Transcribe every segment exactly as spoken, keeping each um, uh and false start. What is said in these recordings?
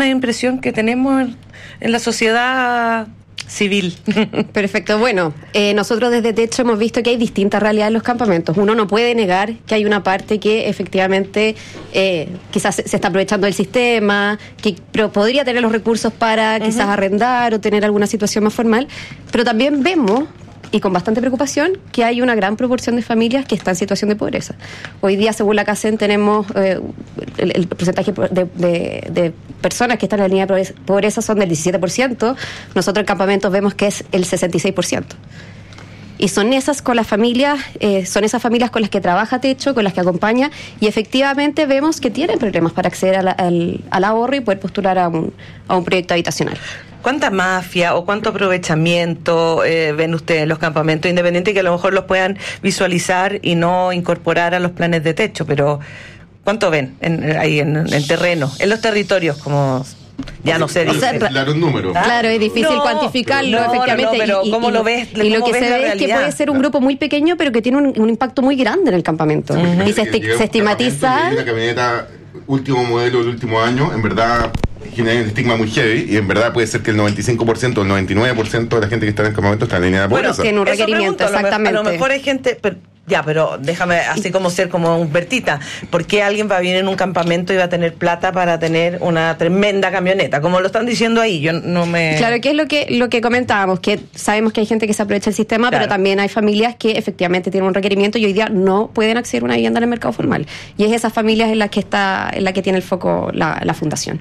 una impresión que tenemos en, en la sociedad civil. Perfecto. Bueno, eh, nosotros desde Techo hemos visto que hay distintas realidades en los campamentos. Uno no puede negar que hay una parte que efectivamente eh, quizás se, se está aprovechando del sistema, que pero podría tener los recursos para uh-huh. quizás arrendar o tener alguna situación más formal, pero también vemos, y con bastante preocupación, que hay una gran proporción de familias que están en situación de pobreza. Hoy día, según la CACEN, tenemos eh, el, el porcentaje de, de, de personas que están en la línea de pobreza son del diecisiete por ciento. Nosotros en campamentos vemos que es el sesenta y seis por ciento. Y son esas con las familias, eh, son esas familias con las que trabaja Techo, con las que acompaña, y efectivamente vemos que tienen problemas para acceder a la, al, al ahorro y poder postular a un, a un proyecto habitacional. ¿Cuánta mafia o cuánto aprovechamiento eh, ven ustedes en los campamentos, independiente que a lo mejor los puedan visualizar y no incorporar a los planes de Techo? Pero ¿cuánto ven en, ahí en, en terreno, en los territorios, como ya no se dice? O sea, claro, un número. ¿Ah? Claro, es difícil no, cuantificarlo, no, efectivamente. No, pero y, ¿cómo y, lo ves? Y lo que se ve es que puede ser un grupo muy pequeño, pero que tiene un, un impacto muy grande en el campamento. Uh-huh. Y se, esti- se estigmatiza. Hay una camioneta último modelo del último año, en verdad genera un estigma muy heavy, y en verdad puede ser que el noventa y cinco por ciento o el noventa y nueve por ciento de la gente que está en el campamento está en la línea de pobreza. Bueno, tiene un requerimiento, pregunto, exactamente. A lo, mejor, a lo mejor hay gente... Pero, ya, pero déjame así como ser como un Bertita. ¿Por qué alguien va a venir en un campamento y va a tener plata para tener una tremenda camioneta? Como lo están diciendo ahí, yo no me... Claro, que es lo que lo que comentábamos, que sabemos que hay gente que se aprovecha del sistema, claro. Pero también hay familias que efectivamente tienen un requerimiento y hoy día no pueden acceder a una vivienda en el mercado formal. Y es esas familias en las que está, en la que tiene el foco la, la fundación.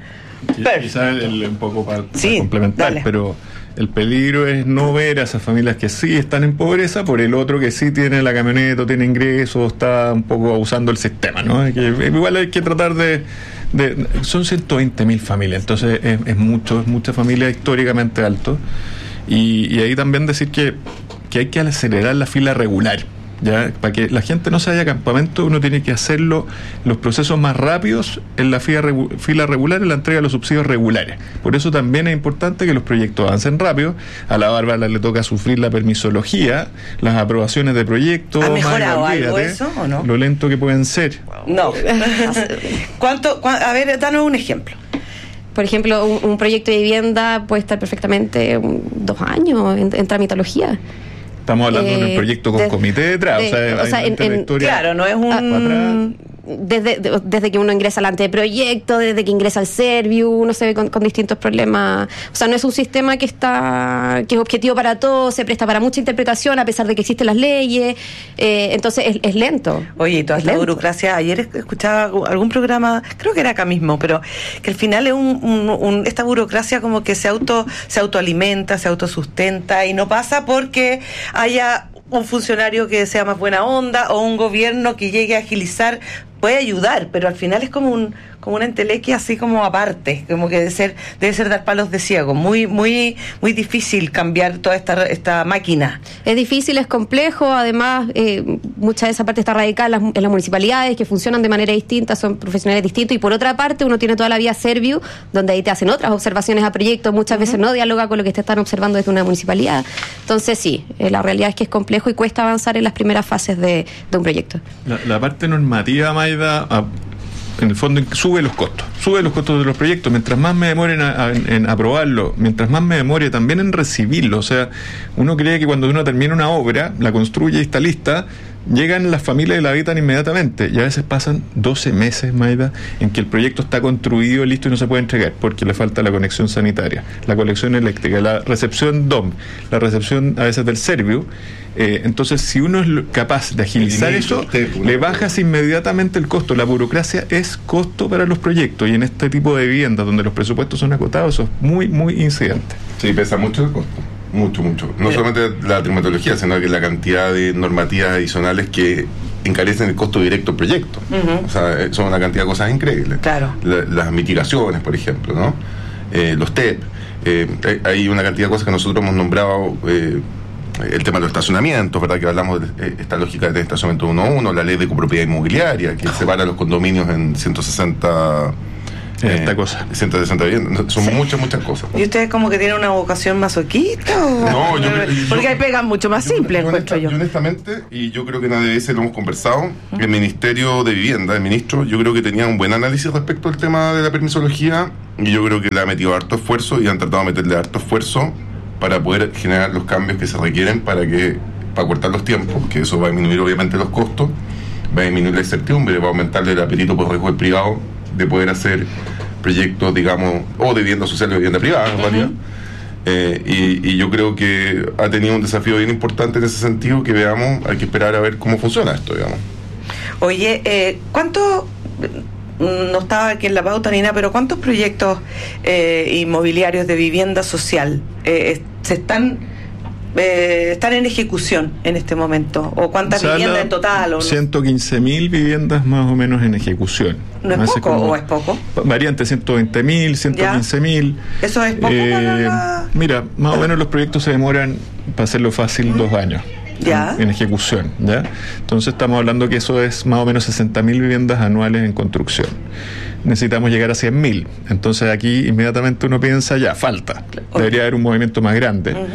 Quizás un poco para, para sí, complementar, dale. Pero el peligro es no ver a esas familias que sí están en pobreza por el otro que sí tiene la camioneta, tiene ingresos, está un poco abusando del sistema, ¿no? Que igual hay que tratar de... de son ciento veinte mil familias, entonces es, es mucho, es mucha familia históricamente alto. Y, y ahí también decir que, que hay que acelerar la fila regular. Ya, para que la gente no se vaya a campamento, uno tiene que hacerlo los procesos más rápidos en la fila, regu- fila regular, en la entrega de los subsidios regulares. Por eso también es importante que los proyectos avancen rápido. A la Bárbara le toca sufrir la permisología, las aprobaciones de proyectos. ¿Ha mejorado algo eso o no? Lo lento que pueden ser. No. ¿Cuánto, cu- a ver, danos un ejemplo. Por ejemplo, un, un proyecto de vivienda puede estar perfectamente un, dos años en, en tramitología. Estamos hablando eh, de un proyecto con de, comité detrás, de, o sea, o sea en, en, claro, no es un... Desde, de, desde que uno ingresa al anteproyecto, desde que ingresa al Serviu, uno se ve con, con distintos problemas. O sea, no es un sistema que está que es objetivo para todos, se presta para mucha interpretación a pesar de que existen las leyes, eh, entonces es, es lento. Oye, y toda esta burocracia, ayer escuchaba algún programa, creo que era acá mismo, pero que al final es un, un, un esta burocracia como que se auto se autoalimenta, se autosustenta y no pasa porque haya un funcionario que sea más buena onda o un gobierno que llegue a agilizar. Puede ayudar, pero al final es como un como una entelequia así como aparte, como que debe ser debe ser dar palos de ciego, muy muy muy difícil cambiar toda esta esta máquina. Es difícil, es complejo, además eh, mucha de esa parte está radicada en las, en las municipalidades que funcionan de manera distinta, son profesionales distintos, y por otra parte uno tiene toda la vía Serviu, donde ahí te hacen otras observaciones a proyectos, muchas uh-huh. veces no dialoga con lo que te están observando desde una municipalidad. Entonces sí, eh, la realidad es que es complejo y cuesta avanzar en las primeras fases de, de un proyecto. La, la parte normativa, Maida, a, en el fondo sube los costos, sube los costos de los proyectos. Mientras más me demoren a, a, en aprobarlo, mientras más me demore también en recibirlo. O sea, uno cree que cuando uno termina una obra, la construye y está lista, llegan las familias y la habitan inmediatamente, y a veces pasan doce meses, Maida, en que el proyecto está construido, listo y no se puede entregar porque le falta la conexión sanitaria, la conexión eléctrica, la recepción D O M, la recepción a veces del Serviu. Eh, entonces, si uno es capaz de agilizar eso, le bajas inmediatamente el costo. La burocracia es costo para los proyectos, y en este tipo de viviendas donde los presupuestos son acotados, eso es muy, muy incidente. Sí, pesa mucho el costo. Mucho, mucho. No Bien. solamente la trimetología, sino que la cantidad de normativas adicionales que encarecen el costo directo del proyecto. Uh-huh. O sea, son una cantidad de cosas increíbles. Claro. La, las mitigaciones, por ejemplo, ¿no? Eh, los T E P. Eh, hay una cantidad de cosas que nosotros hemos nombrado. Eh, el tema de los estacionamientos, ¿verdad? Que hablamos de esta lógica de estacionamiento uno a uno, la ley de copropiedad inmobiliaria, que separa los condominios en ciento sesenta esta cosa. ciento sesenta viviendas, son Sí. muchas, muchas cosas. ¿Y ustedes como que tienen una vocación masoquista? ¿O? No, yo creo- yo- Porque ahí pegan mucho más Yo- simple, yo encuentro honesta- yo. honestamente, y yo creo que en A D S lo hemos conversado, el Ministerio de Vivienda, el ministro, yo creo que tenía un buen análisis respecto al tema de la permisología, y yo creo que le ha metido harto esfuerzo y han tratado de meterle harto esfuerzo para poder generar los cambios que se requieren para que para cortar los tiempos, que eso va a disminuir obviamente los costos, va a disminuir la incertidumbre, va a aumentarle el apetito por riesgo del privado de poder hacer proyectos, digamos, o de vivienda social o de vivienda privada, en realidad. Eh, y, y yo creo que ha tenido un desafío bien importante en ese sentido, que veamos, hay que esperar a ver cómo funciona esto, digamos. Oye, eh, ¿cuánto, no estaba aquí en la pauta ni nada, pero cuántos proyectos eh, inmobiliarios de vivienda social eh, se están eh, están en ejecución en este momento? ¿O cuántas Se habla viviendas en total? ¿O no? ciento quince mil viviendas más o menos en ejecución. ¿No es Hace poco como- o es poco? Variante ciento veinte mil, ciento quince mil. ¿Eso es poco para la- Mira, más o menos los proyectos se demoran, para hacerlo fácil, dos años. Ya. En, en ejecución, ¿ya? Entonces estamos hablando que eso es más o menos sesenta mil viviendas anuales en construcción. Necesitamos llegar a cien mil. Entonces aquí inmediatamente uno piensa, ya, falta. Debería haber un movimiento más grande. Ujú.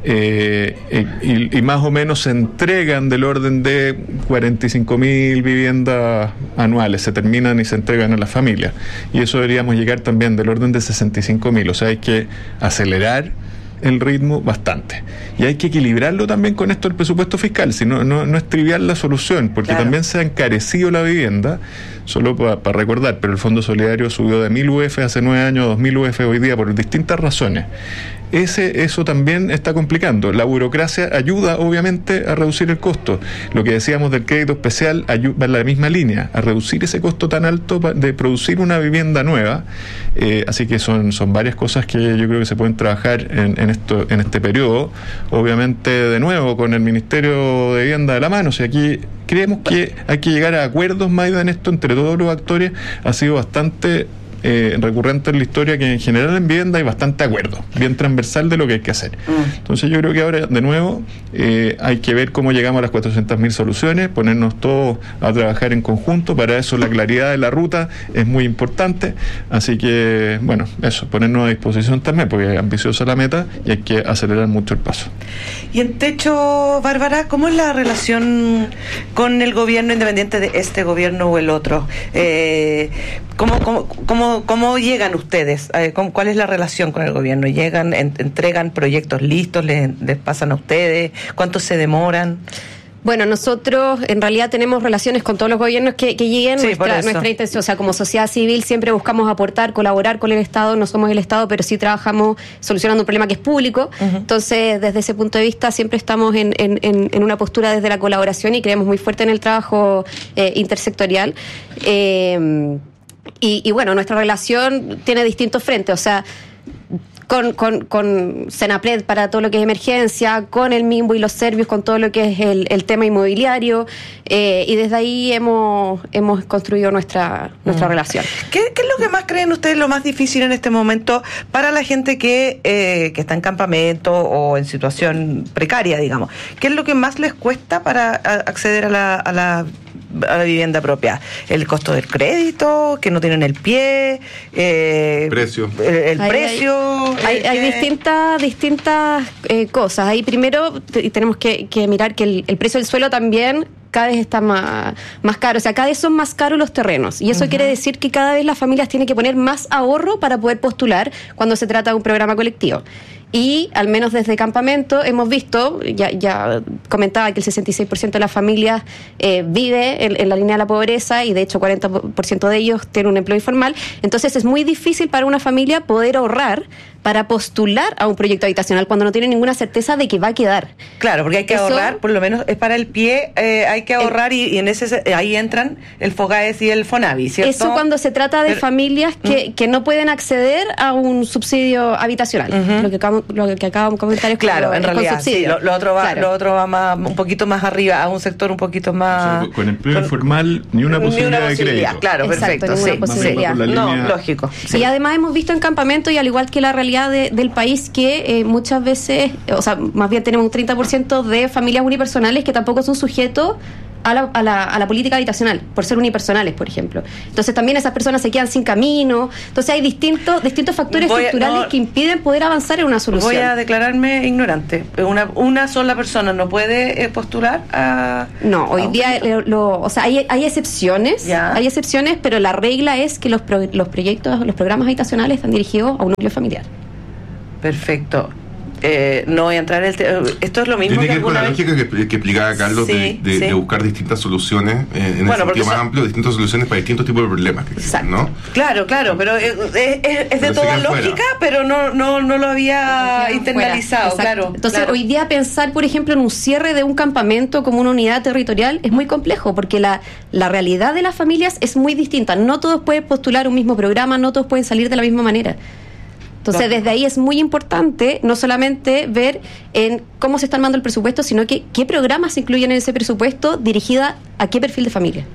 Eh, y, y más o menos se entregan del orden de cuarenta y cinco mil viviendas anuales, se terminan y se entregan a las familias. Y eso deberíamos llegar también del orden de sesenta y cinco mil. O sea, hay que acelerar el ritmo bastante. Y hay que equilibrarlo también con esto del presupuesto fiscal, si no, no, no es trivial la solución, porque Claro. también se ha encarecido la vivienda, solo para pa recordar, pero el Fondo Solidario subió de mil U F hace nueve años a dos mil U F hoy día por distintas razones. Ese, eso también está complicando. La burocracia ayuda, obviamente, a reducir el costo. Lo que decíamos del crédito especial ayuda, va en la misma línea, a reducir ese costo tan alto pa- de producir una vivienda nueva. Eh, así que son, son varias cosas que yo creo que se pueden trabajar en, en, esto, en este periodo. Obviamente, de nuevo, con el Ministerio de Vivienda de la mano. O sea, aquí creemos que hay que llegar a acuerdos, Maida, en esto entre todos los actores. Ha sido bastante Eh, recurrente en la historia que en general en vivienda hay bastante acuerdo, bien transversal de lo que hay que hacer. Mm. Entonces yo creo que ahora de nuevo eh, hay que ver cómo llegamos a las cuatrocientas mil soluciones, ponernos todos a trabajar en conjunto. Para eso la claridad de la ruta es muy importante, así que bueno, eso, ponernos a disposición también, porque es ambiciosa la meta y hay que acelerar mucho el paso. Y en techo, Bárbara, ¿cómo es la relación con el gobierno, independiente de este gobierno o el otro? Eh, ¿cómo, cómo, cómo, ¿Cómo llegan ustedes? Eh, ¿cómo, ¿Cuál es la relación con el gobierno? ¿Llegan, en, entregan proyectos listos, les, les pasan a ustedes? ¿Cuánto se demoran? Bueno, nosotros en realidad tenemos relaciones con todos los gobiernos que, que lleguen. Sí, por nuestra, eso. nuestra intención, o sea, como sociedad civil siempre buscamos aportar, colaborar con el Estado. No somos el Estado, pero sí trabajamos solucionando un problema que es público. Uh-huh. Entonces, desde ese punto de vista, siempre estamos en, en, en, en una postura desde la colaboración y creemos muy fuerte en el trabajo eh, intersectorial. Eh, y, y bueno, nuestra relación tiene distintos frentes, o sea, con, con, con Senapred para todo lo que es emergencia, con el MIMBO y los serbios con todo lo que es el, el tema inmobiliario, eh, y desde ahí hemos hemos construido nuestra nuestra Mm. relación. ¿Qué, ¿Qué es lo que más creen ustedes lo más difícil en este momento para la gente que, eh, que está en campamento o en situación precaria, digamos? ¿Qué es lo que más les cuesta para a- acceder a la, a la a la vivienda propia? ¿El costo del crédito? ¿Que no tienen el pie? Eh, Precio. El, el Ahí precio. Hay, eh, hay que- distintas distintas eh, cosas. Ahí primero te- tenemos que, que mirar que el, el precio del suelo también cada vez está más, más caro. O sea, cada vez son más caros los terrenos. Y eso Ujú. quiere decir que cada vez las familias tienen que poner más ahorro para poder postular cuando se trata de un programa colectivo. Y al menos desde Campamento hemos visto, ya, ya comentaba que el sesenta y seis por ciento de las familias eh, vive en, en la línea de la pobreza y de hecho cuarenta por ciento de ellos tienen un empleo informal. Entonces es muy difícil para una familia poder ahorrar para postular a un proyecto habitacional cuando no tiene ninguna certeza de que va a quedar. Claro, porque hay que Eso- ahorrar, por lo menos es para el pie, eh, hay que ahorrar y, y en ese ahí entran el FOGAES y el FONAVI, ¿cierto? Eso cuando se trata de Pero- familias que, que no pueden acceder a un subsidio habitacional. Ujú. Lo que acabo, lo que acabo de comentar es Claro, con, en es con realidad, sí, subsidio. lo, lo otro va, Claro. lo otro va más, un poquito más arriba, a un sector un poquito más... O sea, con empleo con- informal, ni una ni posibilidad, una posibilidad, de crédito. claro, Exacto, perfecto, ninguna sí, posibilidad. sí. Por la No, línea- lógico. sí. Y además hemos visto en campamento, y al igual que la realidad de- del país, que eh, muchas veces, o sea, más bien tenemos un treinta por ciento de familias unipersonales que tampoco son sujetos a la, a, la, a la política habitacional, por ser unipersonales, por ejemplo. Entonces también esas personas se quedan sin camino. Entonces hay distintos distintos factores Voy a, estructurales no, que impiden poder avanzar en una solución. Voy a declararme ignorante. Una, una sola persona no puede eh, postular a... No, hoy a día, lo, lo, o sea, hay, hay excepciones, ya. hay excepciones, pero la regla es que los, pro, los proyectos, los programas habitacionales están dirigidos a un núcleo familiar. Perfecto. Eh, no voy a entrar en el te- esto es lo mismo tiene que, que ver con la vez... lógica que, que explicaba Carlos, sí, de, de, sí. de buscar distintas soluciones eh, en bueno, el sentido más so... amplio, distintas soluciones para distintos tipos de problemas que existen, ¿no? Claro, claro, pero es, es, es de pero toda lógica, fuera. pero no, no, no lo había internalizado, claro. Entonces claro. hoy día pensar, por ejemplo, en un cierre de un campamento como una unidad territorial es muy complejo, porque la, la realidad de las familias es muy distinta. No todos pueden postular un mismo programa, no todos pueden salir de la misma manera. Entonces, desde ahí es muy importante no solamente ver en cómo se está armando el presupuesto, sino que qué programas se incluyen en ese presupuesto dirigida a qué perfil de familia.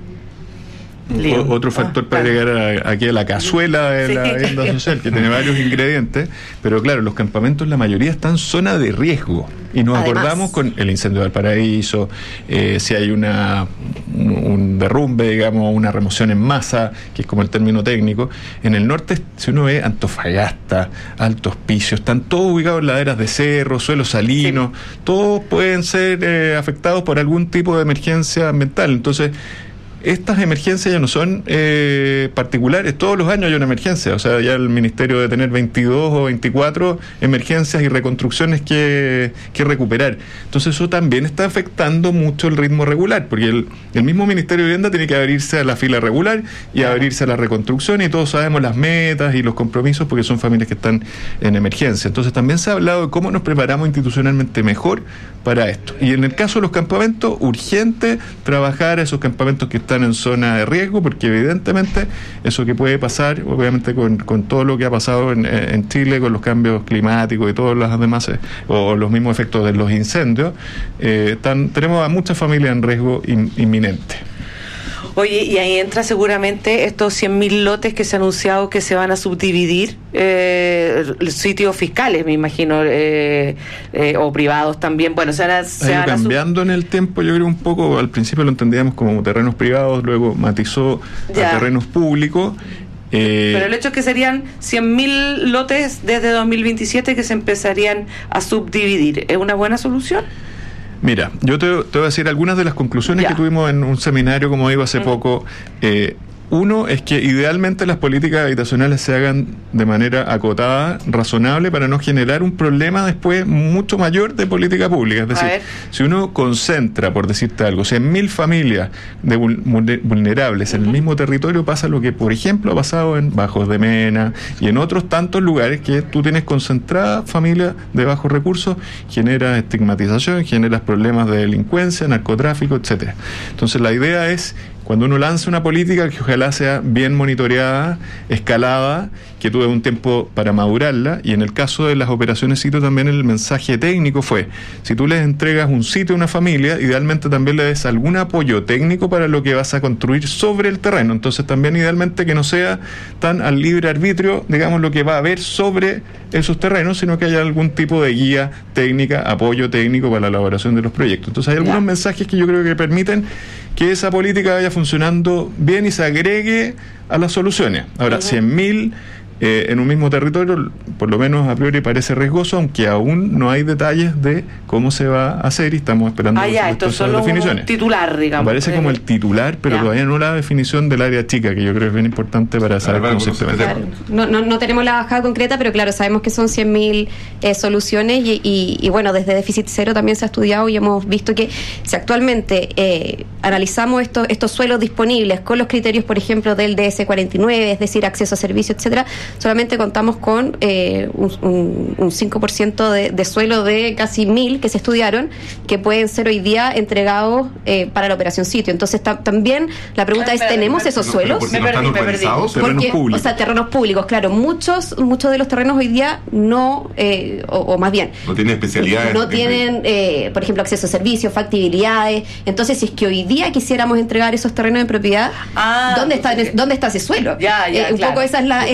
O, otro factor ah, para claro. llegar a, aquí a la cazuela de sí. la vivienda social, que tiene varios ingredientes, pero claro, los campamentos, la mayoría están en zona de riesgo, y nos Además, acordamos con el incendio del Paraíso, eh, si hay una un, un derrumbe, digamos, una remoción en masa, que es como el término técnico. En el norte, si uno ve Antofagasta, Alto Hospicio, están todos ubicados en laderas de cerro, suelos salinos, sí. todos pueden ser eh, afectados por algún tipo de emergencia ambiental. Entonces, estas emergencias ya no son eh, particulares, todos los años hay una emergencia, o sea, ya el ministerio debe tener veintidós o veinticuatro emergencias y reconstrucciones que, que recuperar. Entonces eso también está afectando mucho el ritmo regular, porque el, el mismo Ministerio de Vivienda tiene que abrirse a la fila regular y abrirse a la reconstrucción, y todos sabemos las metas y los compromisos porque son familias que están en emergencia. Entonces también se ha hablado de cómo nos preparamos institucionalmente mejor para esto. Y en el caso de los campamentos, urgente trabajar a esos campamentos que están en zona de riesgo, porque evidentemente eso que puede pasar, obviamente con, con todo lo que ha pasado en, en Chile, con los cambios climáticos y todos los demás, eh, o los mismos efectos de los incendios, eh, están, tenemos a muchas familias en riesgo in, inminente. Oye, y ahí entra seguramente estos cien mil lotes que se ha anunciado que se van a subdividir, eh, sitios fiscales, me imagino, eh, eh, o privados también. Bueno, se van a, se ha ido van a cambiando sub... en el tiempo, yo creo un poco, al principio lo entendíamos como terrenos privados, luego matizó ya. a terrenos públicos. Eh, Pero el hecho es que serían cien mil lotes desde dos mil veintisiete que se empezarían a subdividir. ¿Es una buena solución? Mira, yo te, te voy a decir algunas de las conclusiones ya. que tuvimos en un seminario, como digo, hace mm. poco. Eh, Uno es que idealmente las políticas habitacionales se hagan de manera acotada, razonable, para no generar un problema después mucho mayor de política pública. Es decir, si uno concentra, por decirte algo, cien mil familias de vulnerables en uh-huh. el mismo territorio, pasa lo que, por ejemplo, ha pasado en Bajos de Mena y en otros tantos lugares, que tú tienes concentrada familias de bajos recursos, generas estigmatización, generas problemas de delincuencia, narcotráfico, etcétera. Entonces la idea es, cuando uno lanza una política, que ojalá sea bien monitoreada, escalada, que tuve un tiempo para madurarla, y en el caso de las operaciones sitio también el mensaje técnico fue, si tú les entregas un sitio a una familia, idealmente también le des algún apoyo técnico para lo que vas a construir sobre el terreno. Entonces también idealmente que no sea tan al libre arbitrio, digamos, lo que va a haber sobre esos terrenos, sino que haya algún tipo de guía técnica, apoyo técnico para la elaboración de los proyectos. Entonces hay algunos yeah. mensajes que yo creo que permiten que esa política vaya funcionando bien y se agregue a las soluciones. Ahora, uh-huh. cien mil eh, en un mismo territorio, por lo menos a priori parece riesgoso, aunque aún no hay detalles de cómo se va a hacer y estamos esperando ah, ya, esto es solo definiciones. Un titular, digamos. Parece como el titular, pero ya. todavía no la definición del área chica, que yo creo que es bien importante para saber cómo se puede. Claro. No, no, no tenemos la bajada concreta, pero claro, sabemos que son cien mil eh, soluciones y, y, y bueno, desde déficit cero también se ha estudiado y hemos visto que si actualmente eh, analizamos estos, estos suelos disponibles con los criterios, por ejemplo, del D S cuarenta y nueve, es decir, acceso a servicios, etcétera, solamente contamos con eh, un, un, un cinco por ciento de, de suelo de casi mil que se estudiaron, que pueden ser hoy día entregados eh, para la operación sitio. Entonces ta- también la pregunta es, ¿tenemos esos suelos? Me perdí, me perdí. Terrenos públicos. O sea, terrenos públicos, claro. Muchos muchos de los terrenos hoy día no, eh, o, o más bien... No tienen especialidades. No tienen, eh, por ejemplo, acceso a servicios, factibilidades. Entonces, si es que hoy día quisiéramos entregar esos terrenos en propiedad, ah, ¿dónde está, okay. ¿dónde está ese suelo? Ya, ya, eh, un claro. poco esa es la... Esa es la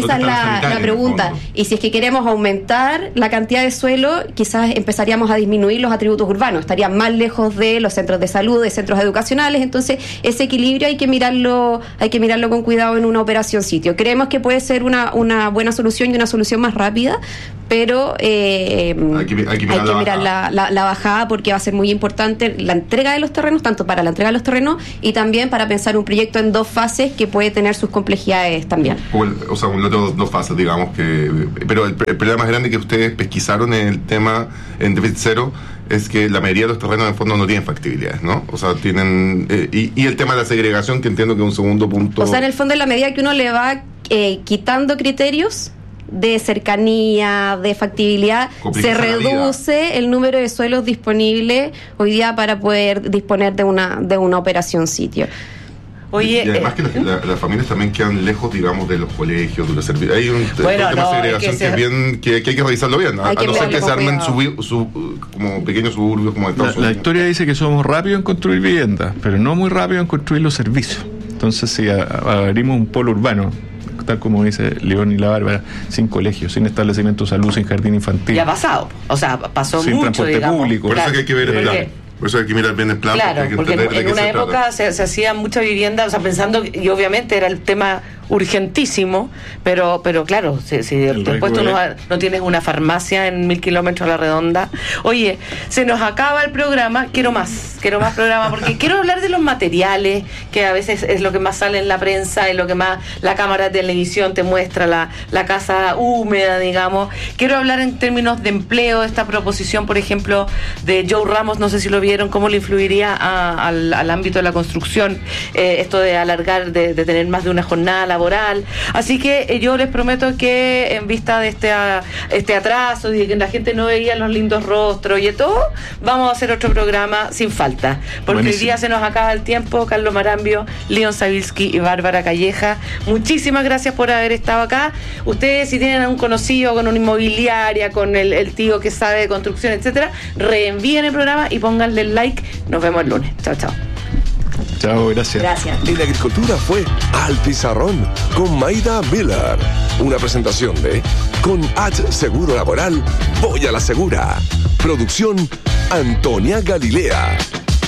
la, la pregunta. Y si es que queremos aumentar la cantidad de suelo, quizás empezaríamos a disminuir los atributos urbanos, estarían más lejos de los centros de salud, de centros educacionales. Entonces ese equilibrio hay que mirarlo, hay que mirarlo con cuidado en una operación sitio. Creemos que puede ser una, una buena solución y una solución más rápida, pero eh, hay que, hay que mirar, hay que mirar la, la, la bajada, porque va a ser muy importante la entrega de los terrenos, tanto para la entrega de los terrenos y también para pensar un proyecto en dos fases que puede tener sus complejidades también. O, el, o sea, un lote dos fases, digamos que. Pero el, el problema más grande que ustedes pesquisaron en el tema en déficit cero es que la mayoría de los terrenos en el fondo no tienen factibilidad, ¿no? O sea, tienen. Eh, y, y el tema de la segregación, que entiendo que es un segundo punto. O sea, en el fondo, en la medida que uno le va eh, quitando criterios de cercanía, de factibilidad, se reduce el número de suelos disponibles hoy día para poder disponer de una de una operación sitio. Oye, y además eh, que las la, la familias también quedan lejos, digamos, de los colegios, de los servicios. Hay un, bueno, un tema no, de segregación que, que, es bien, que, que hay que revisarlo bien, ¿no? A, a no ser que se armen subi, sub, como pequeños suburbios como Estados la, Unidos. La historia dice que somos rápidos en construir viviendas, pero no muy rápidos en construir los servicios. Entonces, si abrimos un polo urbano, tal como dice León y la Bárbara, sin colegios, sin establecimiento de salud, sin jardín infantil. Ya ha pasado, o sea, pasó sin mucho, transporte digamos. Público. Por eso que hay que ver el plan. Por eso hay que mirar bien el plan. Claro, porque, hay que porque en, en una época se, se hacía mucha vivienda, o sea, pensando, y obviamente era el tema urgentísimo, pero pero claro, si, si después tú no, no tienes una farmacia en mil kilómetros a la redonda. Oye, se nos acaba el programa, quiero más, quiero más programa, porque quiero hablar de los materiales, que a veces es lo que más sale en la prensa, es lo que más la cámara de televisión te muestra, la, la casa húmeda, digamos. Quiero hablar en términos de empleo, esta proposición, por ejemplo, de Joe Ramos, no sé si lo vieron, cómo le influiría a, al, al ámbito de la construcción, eh, esto de alargar, de, de tener más de una jornada laboral. Así que eh, yo les prometo que en vista de este, a, este atraso y de que la gente no veía los lindos rostros y todo, vamos a hacer otro programa sin falta, porque Buenísimo. Hoy día se nos acaba el tiempo. Carlos Marambio, León Sabilski y Bárbara Calleja, muchísimas gracias por haber estado acá. Ustedes, si tienen a un conocido con una inmobiliaria, con el, el tío que sabe de construcción, etcétera, reenvíen el programa y pónganle el like. Nos vemos el lunes. Chao, chao. Chao, gracias. Gracias. En Agricultura fue Al Pizarrón con Maida Miller. Una presentación de Con H Seguro Laboral, voy a la segura. Producción Antonia Galilea.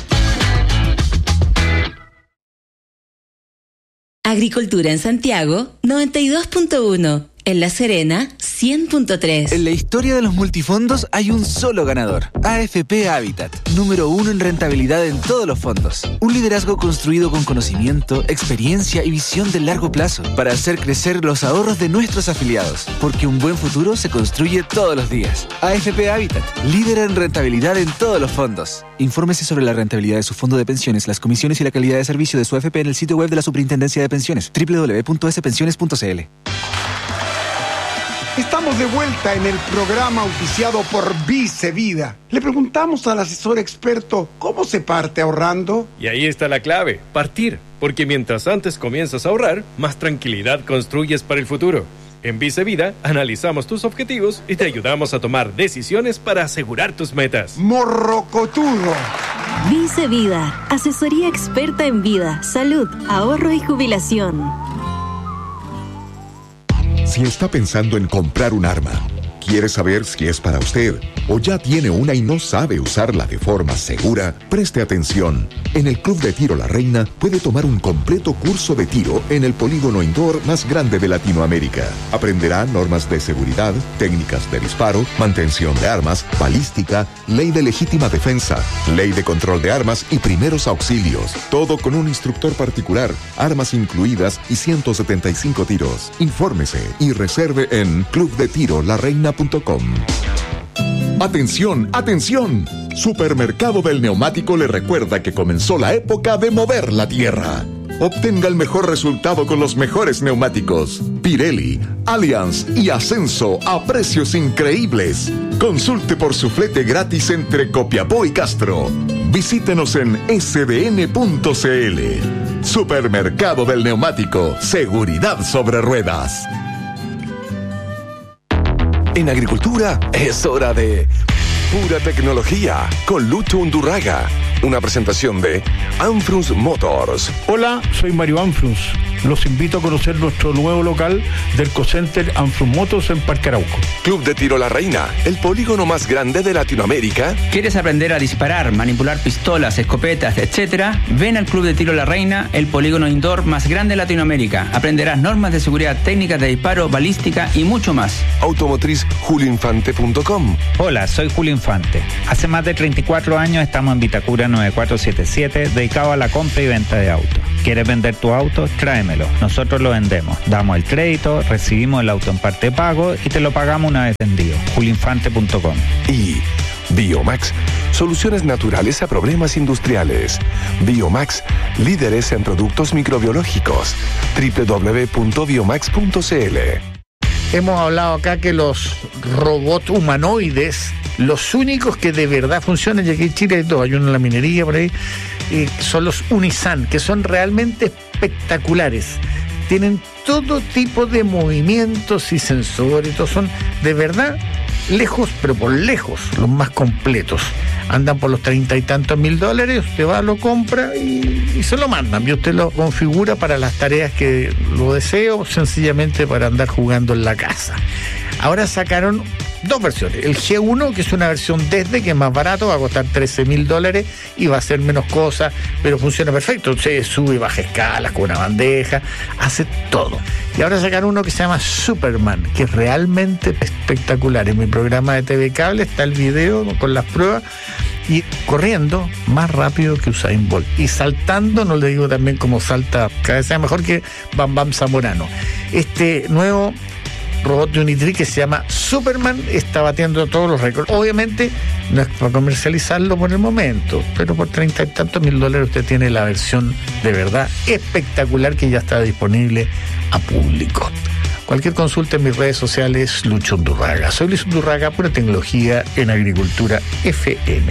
Agricultura en Santiago, noventa y dos punto uno. En La Serena, cien punto tres. En la historia de los multifondos hay un solo ganador. A F P Habitat, número uno en rentabilidad en todos los fondos. Un liderazgo construido con conocimiento, experiencia y visión de largo plazo para hacer crecer los ahorros de nuestros afiliados. Porque un buen futuro se construye todos los días. A F P Habitat, líder en rentabilidad en todos los fondos. Infórmese sobre la rentabilidad de su fondo de pensiones, las comisiones y la calidad de servicio de su A F P en el sitio web de la Superintendencia de Pensiones, doble u doble u doble u punto ese pensiones punto c l. Estamos de vuelta en el programa auspiciado por Vice Vida. Le preguntamos al asesor experto cómo se parte ahorrando. Y ahí está la clave, partir. Porque mientras antes comienzas a ahorrar, más tranquilidad construyes para el futuro. En Vice Vida analizamos tus objetivos y te ayudamos a tomar decisiones para asegurar tus metas. Morrocotudo. Vice Vida, asesoría experta en vida, salud, ahorro y jubilación. Si está pensando en comprar un arma, quiere saber si es para usted o ya tiene una y no sabe usarla de forma segura, preste atención. En el Club de Tiro La Reina puede tomar un completo curso de tiro en el polígono indoor más grande de Latinoamérica. Aprenderá normas de seguridad, técnicas de disparo, mantención de armas, balística, ley de legítima defensa, ley de control de armas y primeros auxilios. Todo con un instructor particular, armas incluidas y ciento setenta y cinco tiros. Infórmese y reserve en club de tiro la reina punto com. ¡Atención, atención! Supermercado del Neumático le recuerda que comenzó la época de mover la tierra. Obtenga el mejor resultado con los mejores neumáticos. Pirelli, Allianz y Ascenso a precios increíbles. Consulte por su flete gratis entre Copiapó y Castro. Visítenos en ese de ene punto ce ele. Supermercado del Neumático. Seguridad sobre ruedas. En Agricultura es hora de Pura Tecnología con Lucho Undurraga. Una presentación de Anfrus Motors. Hola, soy Mario Anfrus. Los invito a conocer nuestro nuevo local del Cocenter Anfrun Motors en Parque Arauco. Club de Tiro La Reina, el polígono más grande de Latinoamérica. ¿Quieres aprender a disparar, manipular pistolas, escopetas, etcétera? Ven al Club de Tiro La Reina, el polígono indoor más grande de Latinoamérica. Aprenderás normas de seguridad, técnicas de disparo, balística y mucho más. Automotriz julio infante punto com. Hola, soy Julio Infante. Hace más de treinta y cuatro años estamos en Vitacura nueve cuatro siete siete, dedicado a la compra y venta de autos. ¿Quieres vender tu auto? Tráemelo. Nosotros lo vendemos. Damos el crédito, recibimos el auto en parte de pago y te lo pagamos una vez vendido. julio infante punto com. Y Biomax, soluciones naturales a problemas industriales. Biomax, líderes en productos microbiológicos. doble u doble u doble u punto biomax punto c l. Hemos hablado acá que los robots humanoides, los únicos que de verdad funcionan, y aquí en Chile hay dos, hay uno en la minería por ahí, y son los Unisan, que son realmente espectaculares. Tienen todo tipo de movimientos y sensores, todos son de verdad lejos, pero por lejos, los más completos. Andan por los treinta y tantos mil dólares, usted va, lo compra y, y se lo mandan. Y usted lo configura para las tareas que lo deseo, sencillamente para andar jugando en la casa. Ahora sacaron dos versiones. El G uno, que es una versión desde, que es más barato, va a costar trece mil dólares y va a hacer menos cosas, pero funciona perfecto. Se sube y baja escalas con una bandeja, hace todo. Y ahora sacaron uno que se llama Superman, que es realmente espectacular. En mi programa de T V Cable está el video con las pruebas, y corriendo más rápido que Usain Bolt. Y saltando, no le digo también cómo salta, cada vez sea mejor que Bam Bam Zamorano. Este nuevo robot de Unitree que se llama Superman está batiendo todos los récords. Obviamente no es para comercializarlo por el momento, pero por treinta y tantos mil dólares usted tiene la versión de verdad espectacular que ya está disponible a público. Cualquier consulta en mis redes sociales, Lucho Undurraga. Soy Luis Undurraga, pura tecnología en agricultura F M.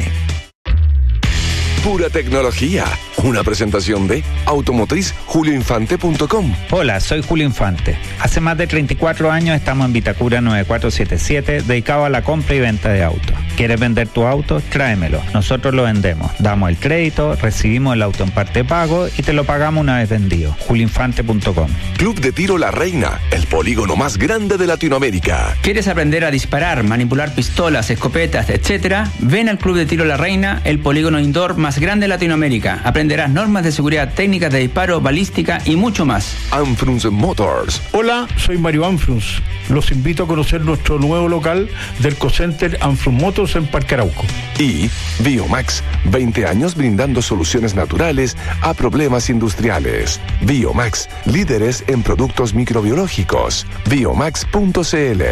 Pura tecnología. Una presentación de Automotriz julio infante punto com. Hola, soy Julio Infante. Hace más de treinta y cuatro años estamos en Vitacura nueve cuatro siete siete, dedicado a la compra y venta de autos. ¿Quieres vender tu auto? Tráemelo. Nosotros lo vendemos. Damos el crédito, recibimos el auto en parte de pago y te lo pagamos una vez vendido. julio infante punto com. Club de Tiro La Reina, el polígono más grande de Latinoamérica. ¿Quieres aprender a disparar, manipular pistolas, escopetas, etcétera? Ven al Club de Tiro La Reina, el polígono indoor más grande de Latinoamérica. Aprenderás normas de seguridad, técnicas de disparo, balística y mucho más. Anfrun Motors. Hola, soy Mario Anfrus. Los invito a conocer nuestro nuevo local del Cocenter Anfrun Motors en Parque Arauco. Y Biomax, veinte años brindando soluciones naturales a problemas industriales. Biomax, líderes en productos microbiológicos. biomax punto c l.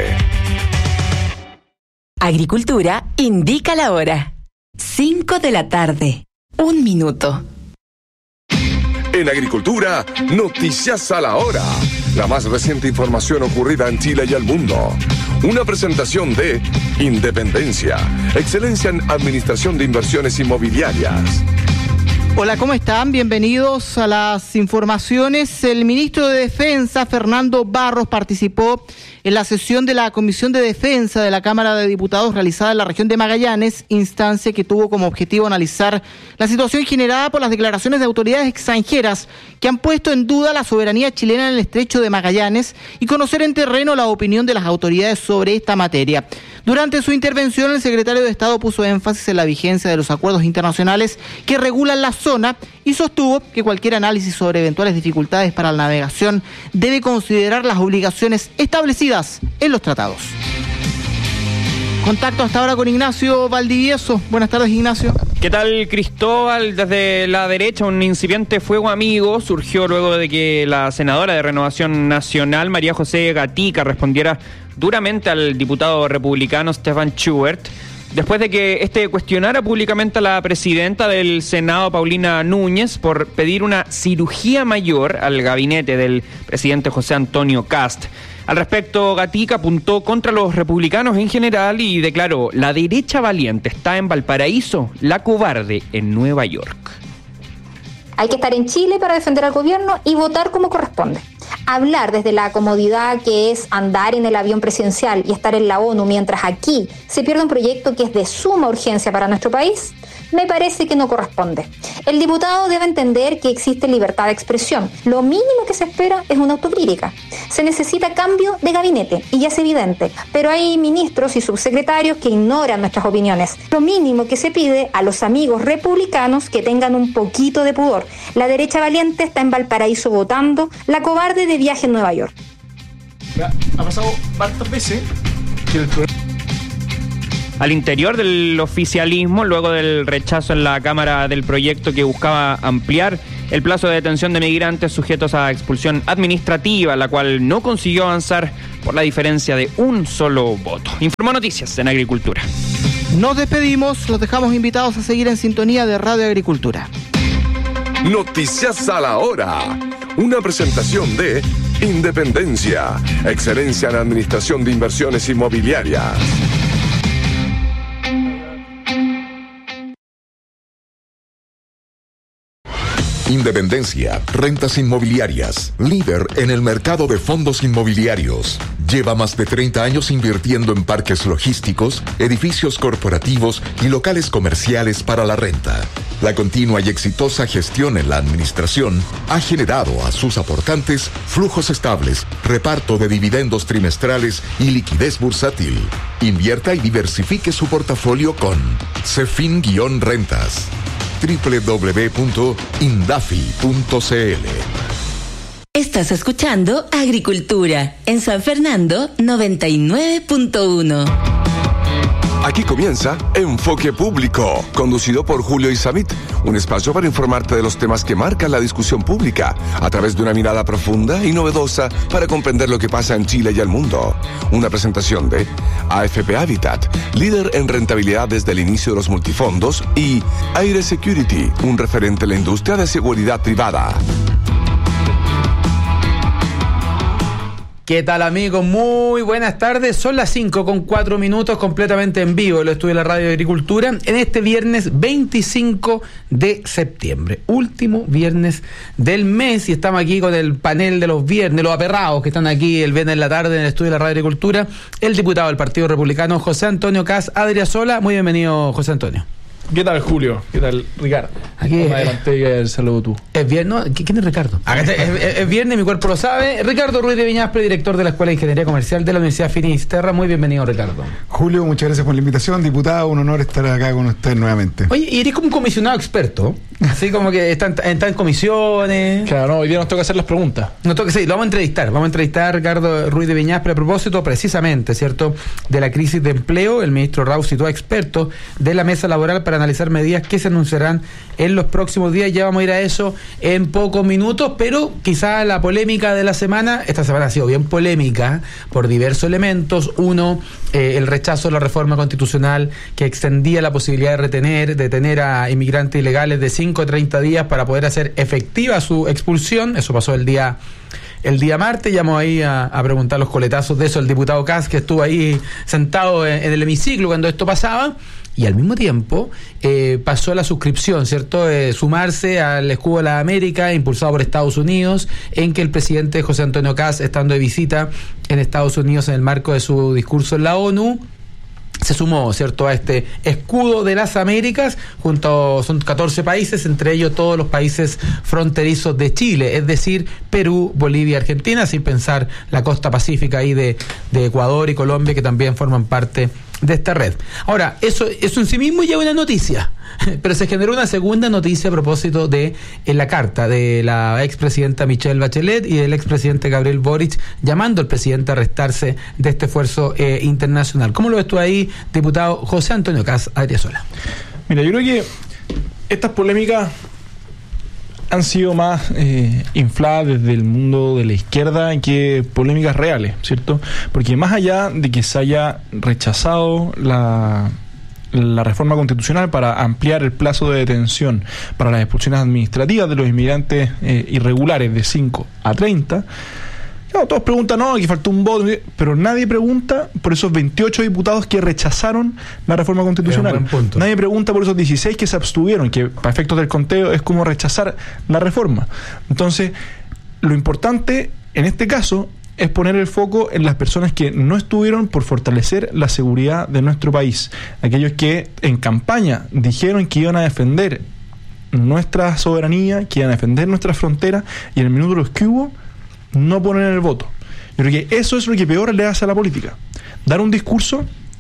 Agricultura indica la hora. cinco de la tarde. Un minuto. En Agricultura, noticias a la hora. La más reciente información ocurrida en Chile y al mundo. Una presentación de Independencia, excelencia en administración de inversiones inmobiliarias. Hola, ¿cómo están? Bienvenidos a las informaciones. El ministro de Defensa, Fernando Barros, participó en la sesión de la Comisión de Defensa de la Cámara de Diputados realizada en la región de Magallanes, instancia que tuvo como objetivo analizar la situación generada por las declaraciones de autoridades extranjeras que han puesto en duda la soberanía chilena en el estrecho de Magallanes y conocer en terreno la opinión de las autoridades sobre esta materia. Durante su intervención, el secretario de Estado puso énfasis en la vigencia de los acuerdos internacionales que regulan la zona y sostuvo que cualquier análisis sobre eventuales dificultades para la navegación debe considerar las obligaciones establecidas en los tratados. Contacto hasta ahora con Ignacio Valdivieso. Buenas tardes, Ignacio. ¿Qué tal, Cristóbal? Desde la derecha, un incipiente fuego amigo surgió luego de que la senadora de Renovación Nacional, María José Gatica, respondiera duramente al diputado republicano Stefan Schubert, después de que este cuestionara públicamente a la presidenta del Senado, Paulina Núñez, por pedir una cirugía mayor al gabinete del presidente José Antonio Kast. Al respecto, Gatica apuntó contra los republicanos en general y declaró: la derecha valiente está en Valparaíso, la cobarde en Nueva York. Hay que estar en Chile para defender al gobierno y votar como corresponde. Hablar desde la comodidad que es andar en el avión presidencial y estar en la ONU mientras aquí se pierde un proyecto que es de suma urgencia para nuestro país, me parece que no corresponde. El diputado debe entender que existe libertad de expresión. Lo mínimo que se espera es una autocrítica. Se necesita cambio de gabinete, y ya es evidente, pero hay ministros y subsecretarios que ignoran nuestras opiniones. Lo mínimo que se pide a los amigos republicanos que tengan un poquito de pudor. La derecha valiente está en Valparaíso votando, la cobarde de viaje en Nueva York. Ya, ha pasado varias veces que el programa... Al interior del oficialismo, luego del rechazo en la Cámara del proyecto que buscaba ampliar el plazo de detención de migrantes sujetos a expulsión administrativa, la cual no consiguió avanzar por la diferencia de un solo voto. Informó Noticias en Agricultura. Nos despedimos, los dejamos invitados a seguir en sintonía de Radio Agricultura. Noticias a la hora. Una presentación de Independencia, excelencia en administración de inversiones inmobiliarias. Independencia, rentas inmobiliarias, líder en el mercado de fondos inmobiliarios. Lleva más de treinta años invirtiendo en parques logísticos, edificios corporativos y locales comerciales para la renta. La continua y exitosa gestión en la administración ha generado a sus aportantes flujos estables, reparto de dividendos trimestrales y liquidez bursátil. Invierta y diversifique su portafolio con Cefin-Rentas. doble u doble u doble u punto indafi punto c l. Estás escuchando Agricultura en San Fernando noventa y nueve punto uno. Aquí comienza Enfoque Público, conducido por Julio Isamit, un espacio para informarte de los temas que marcan la discusión pública a través de una mirada profunda y novedosa para comprender lo que pasa en Chile y el mundo. Una presentación de A F P Habitat, líder en rentabilidad desde el inicio de los multifondos, y Aire Security, un referente en la industria de seguridad privada. ¿Qué tal, amigos? Muy buenas tardes. Son las cinco con cuatro minutos, completamente en vivo. Lo estudio en la Radio de Agricultura en este viernes veinticinco de septiembre, último viernes del mes, y estamos aquí con el panel de los viernes, los aperrados que están aquí el viernes en la tarde en el estudio de la Radio de Agricultura. El diputado del Partido Republicano, José Antonio Caz Adriasola. Muy bienvenido, José Antonio. ¿Qué tal, Julio? ¿Qué tal, Ricardo? Aquí Más adelante el saludo tú. Es viernes, ¿quién es Ricardo? Es, es, es viernes, mi cuerpo lo sabe. Ricardo Ruiz de Viñaspre, director de la Escuela de Ingeniería Comercial de la Universidad Finisterra. Muy bienvenido, Ricardo. Julio, muchas gracias por la invitación. Diputado, un honor estar acá con usted nuevamente. Oye, y eres como un comisionado experto, así como que están está en comisiones. Claro, no, hoy día nos toca hacer las preguntas. Nos toca, sí, lo vamos a entrevistar. Vamos a entrevistar a Ricardo Ruiz de Viñaspre a propósito, precisamente, ¿cierto?, de la crisis de empleo. El ministro Rau citó a expertos de la mesa laboral para analizar medidas que se anunciarán en los próximos días. Ya vamos a ir a eso en pocos minutos, pero quizá la polémica de la semana, esta semana ha sido bien polémica por diversos elementos. Uno, eh, el rechazo de la reforma constitucional que extendía la posibilidad de retener, detener a inmigrantes ilegales de cinco a treinta días para poder hacer efectiva su expulsión. Eso pasó el día El día martes. Llamó ahí a, a preguntar los coletazos de eso el diputado Caz, que estuvo ahí sentado en, en el hemiciclo cuando esto pasaba. Y al mismo tiempo eh, pasó la suscripción, ¿cierto? Eh, sumarse al escudo de la América, impulsado por Estados Unidos, en que el presidente José Antonio Caz, estando de visita en Estados Unidos en el marco de su discurso en la ONU, se sumó, ¿cierto?, a este escudo de las Américas, junto, son catorce países, entre ellos todos los países fronterizos de Chile, es decir, Perú, Bolivia, Argentina, sin pensar la costa pacífica ahí de, de Ecuador y Colombia, que también forman parte de esta red. Ahora, eso, eso en sí mismo ya es una noticia, pero se generó una segunda noticia a propósito de en la carta de la expresidenta Michelle Bachelet y del expresidente Gabriel Boric, llamando al presidente a restarse de este esfuerzo eh, internacional. ¿Cómo lo ves tú ahí, diputado José Antonio Caz Adriasola? Mira, yo creo que estas polémicas han sido más eh, infladas desde el mundo de la izquierda que polémicas reales, ¿cierto? Porque más allá de que se haya rechazado la, la reforma constitucional para ampliar el plazo de detención para las expulsiones administrativas de los inmigrantes eh, irregulares de cinco a treinta, claro, todos preguntan, no, que faltó un voto, pero nadie pregunta por esos veintiocho diputados que rechazaron la reforma constitucional. Nadie pregunta por esos dieciséis que se abstuvieron, que para efectos del conteo es como rechazar la reforma. Entonces, lo importante en este caso es poner el foco en las personas que no estuvieron por fortalecer la seguridad de nuestro país. Aquellos que en campaña dijeron que iban a defender nuestra soberanía, que iban a defender nuestra frontera, y en el minuto de los que hubo, no ponen el voto. Yo creo que eso es lo que peor le hace a la política. Dar un discurso,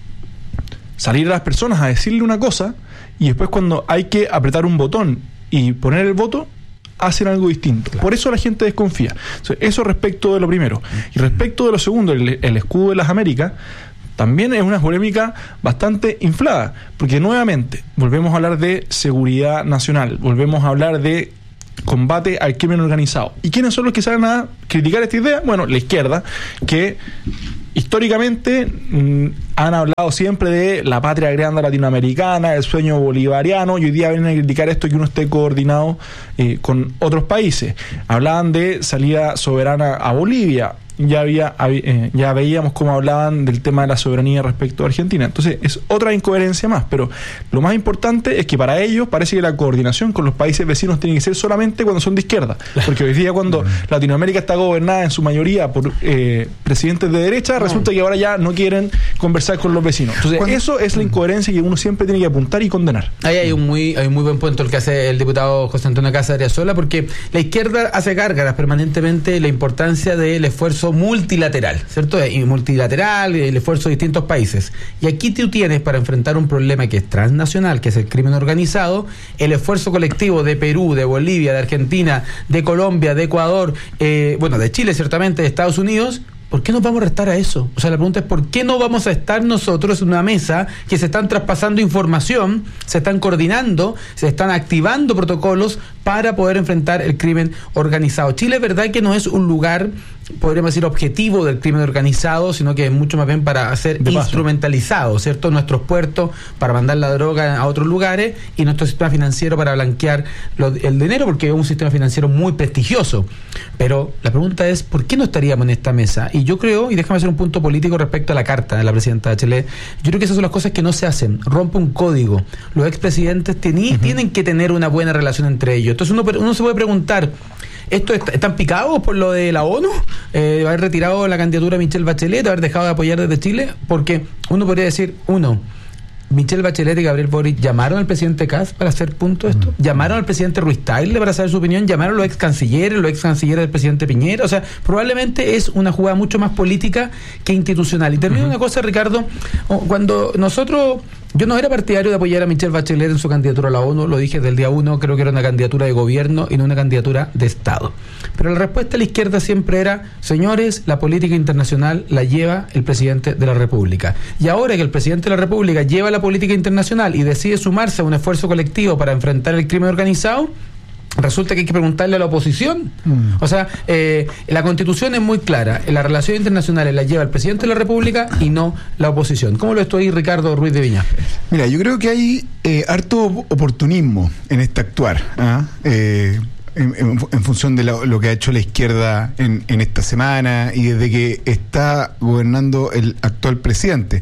salir a las personas a decirle una cosa, y después cuando hay que apretar un botón y poner el voto, hacen algo distinto. Claro. Por eso la gente desconfía. Eso respecto de lo primero. Y respecto de lo segundo, el, el escudo de las Américas, también es una polémica bastante inflada, porque nuevamente volvemos a hablar de seguridad nacional, volvemos a hablar de combate al crimen organizado. ¿Y quiénes son los que salen a criticar esta idea? Bueno, la izquierda, que históricamente mmm, han hablado siempre de la patria grande latinoamericana, el sueño bolivariano, y hoy día vienen a criticar esto, que uno esté coordinado eh, con otros países. Hablaban de salida soberana a Bolivia. Ya había eh, ya veíamos cómo hablaban del tema de la soberanía respecto a Argentina. Entonces es otra incoherencia más, pero lo más importante es que para ellos parece que la coordinación con los países vecinos tiene que ser solamente cuando son de izquierda, porque hoy día cuando Latinoamérica está gobernada en su mayoría por eh, presidentes de derecha, resulta que ahora ya no quieren conversar con los vecinos. Entonces cuando, eso es la incoherencia que uno siempre tiene que apuntar y condenar. Ahí hay un muy hay un muy buen punto el que hace el diputado José Antonio Casa de Ariazola, porque la izquierda hace gárgaras permanentemente la importancia del esfuerzo multilateral, ¿cierto? Y multilateral, el esfuerzo de distintos países. Y aquí tú tienes, para enfrentar un problema que es transnacional, que es el crimen organizado, el esfuerzo colectivo de Perú, de Bolivia, de Argentina, de Colombia, de Ecuador, eh, bueno, de Chile ciertamente, de Estados Unidos. ¿Por qué nos vamos a restar a eso? O sea, la pregunta es ¿por qué no vamos a estar nosotros en una mesa que se están traspasando información, se están coordinando, se están activando protocolos para poder enfrentar el crimen organizado? Chile es verdad que no es un lugar, podríamos decir, objetivo del crimen organizado, sino que es mucho más bien para ser instrumentalizado, ¿cierto? Nuestros puertos para mandar la droga a otros lugares y nuestro sistema financiero para blanquear lo, el dinero, porque es un sistema financiero muy prestigioso. Pero la pregunta es ¿por qué no estaríamos en esta mesa? Y yo creo, y déjame hacer un punto político respecto a la carta de la presidenta Bachelet, yo creo que esas son las cosas que no se hacen. Rompe un código. Los expresidentes teni, uh-huh. tienen que tener una buena relación entre ellos. Entonces uno, uno se puede preguntar, ¿esto está, están picados por lo de la ONU? Eh, de haber retirado la candidatura de Michelle Bachelet, de haber dejado de apoyar desde Chile, porque uno podría decir, uno, Michelle Bachelet y Gabriel Boric llamaron al presidente Kast para hacer punto esto, mm. llamaron al presidente Ruiz Tagle para saber su opinión, llamaron a los ex cancilleres, los ex cancilleres del presidente Piñera. O sea, probablemente es una jugada mucho más política que institucional. Y termino uh-huh. una cosa, Ricardo, cuando nosotros, yo no era partidario de apoyar a Michelle Bachelet en su candidatura a la ONU, lo dije desde el día uno, creo que era una candidatura de gobierno y no una candidatura de Estado. Pero la respuesta de la izquierda siempre era, señores, la política internacional la lleva el presidente de la República. Y ahora que el presidente de la República lleva la política internacional y decide sumarse a un esfuerzo colectivo para enfrentar el crimen organizado, resulta que hay que preguntarle a la oposición. Mm. O sea, eh, la Constitución es muy clara. Las relaciones internacionales las lleva el presidente de la República y no la oposición. ¿Cómo lo estoy, Ricardo Ruiz de Viñas? Mira, yo creo que hay eh, harto oportunismo en este actuar. ¿ah? Eh, en, en, en función de lo, lo que ha hecho la izquierda en, en esta semana y desde que está gobernando el actual presidente.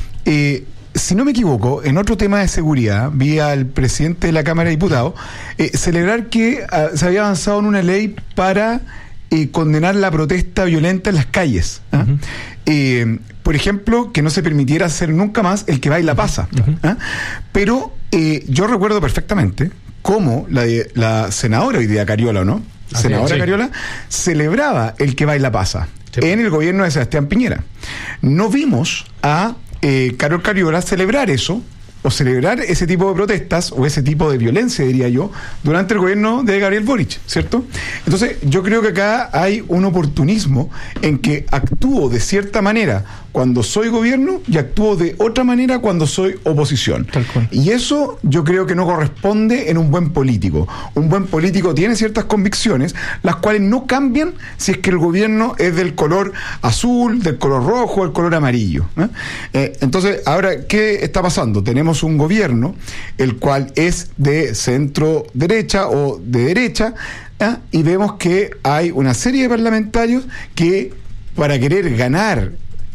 Eh, Si no me equivoco, en otro tema de seguridad, vi al presidente de la Cámara de Diputados eh, celebrar que uh, se había avanzado en una ley para eh, condenar la protesta violenta en las calles. ¿eh? Uh-huh. Eh, por ejemplo, que no se permitiera hacer nunca más el que baila pasa. Uh-huh. ¿eh? Pero eh, yo recuerdo perfectamente cómo la, la senadora hoy día, Cariola, ¿no? Así senadora es, sí. Cariola, celebraba el que baila pasa sí. en el gobierno de Sebastián Piñera. No vimos a Eh, Carol Cariola celebrar eso, o celebrar ese tipo de protestas, o ese tipo de violencia, diría yo, durante el gobierno de Gabriel Boric, ¿cierto? Entonces, yo creo que acá hay un oportunismo en que actúo de cierta manera cuando soy gobierno y actúo de otra manera cuando soy oposición. Y eso yo creo que no corresponde en un buen político. Un buen político tiene ciertas convicciones, las cuales no cambian si es que el gobierno es del color azul, del color rojo, del color amarillo. ¿eh? Eh, entonces, ahora, ¿qué está pasando? Tenemos un gobierno, el cual es de centro derecha o de derecha, ¿eh? y vemos que hay una serie de parlamentarios que, para querer ganar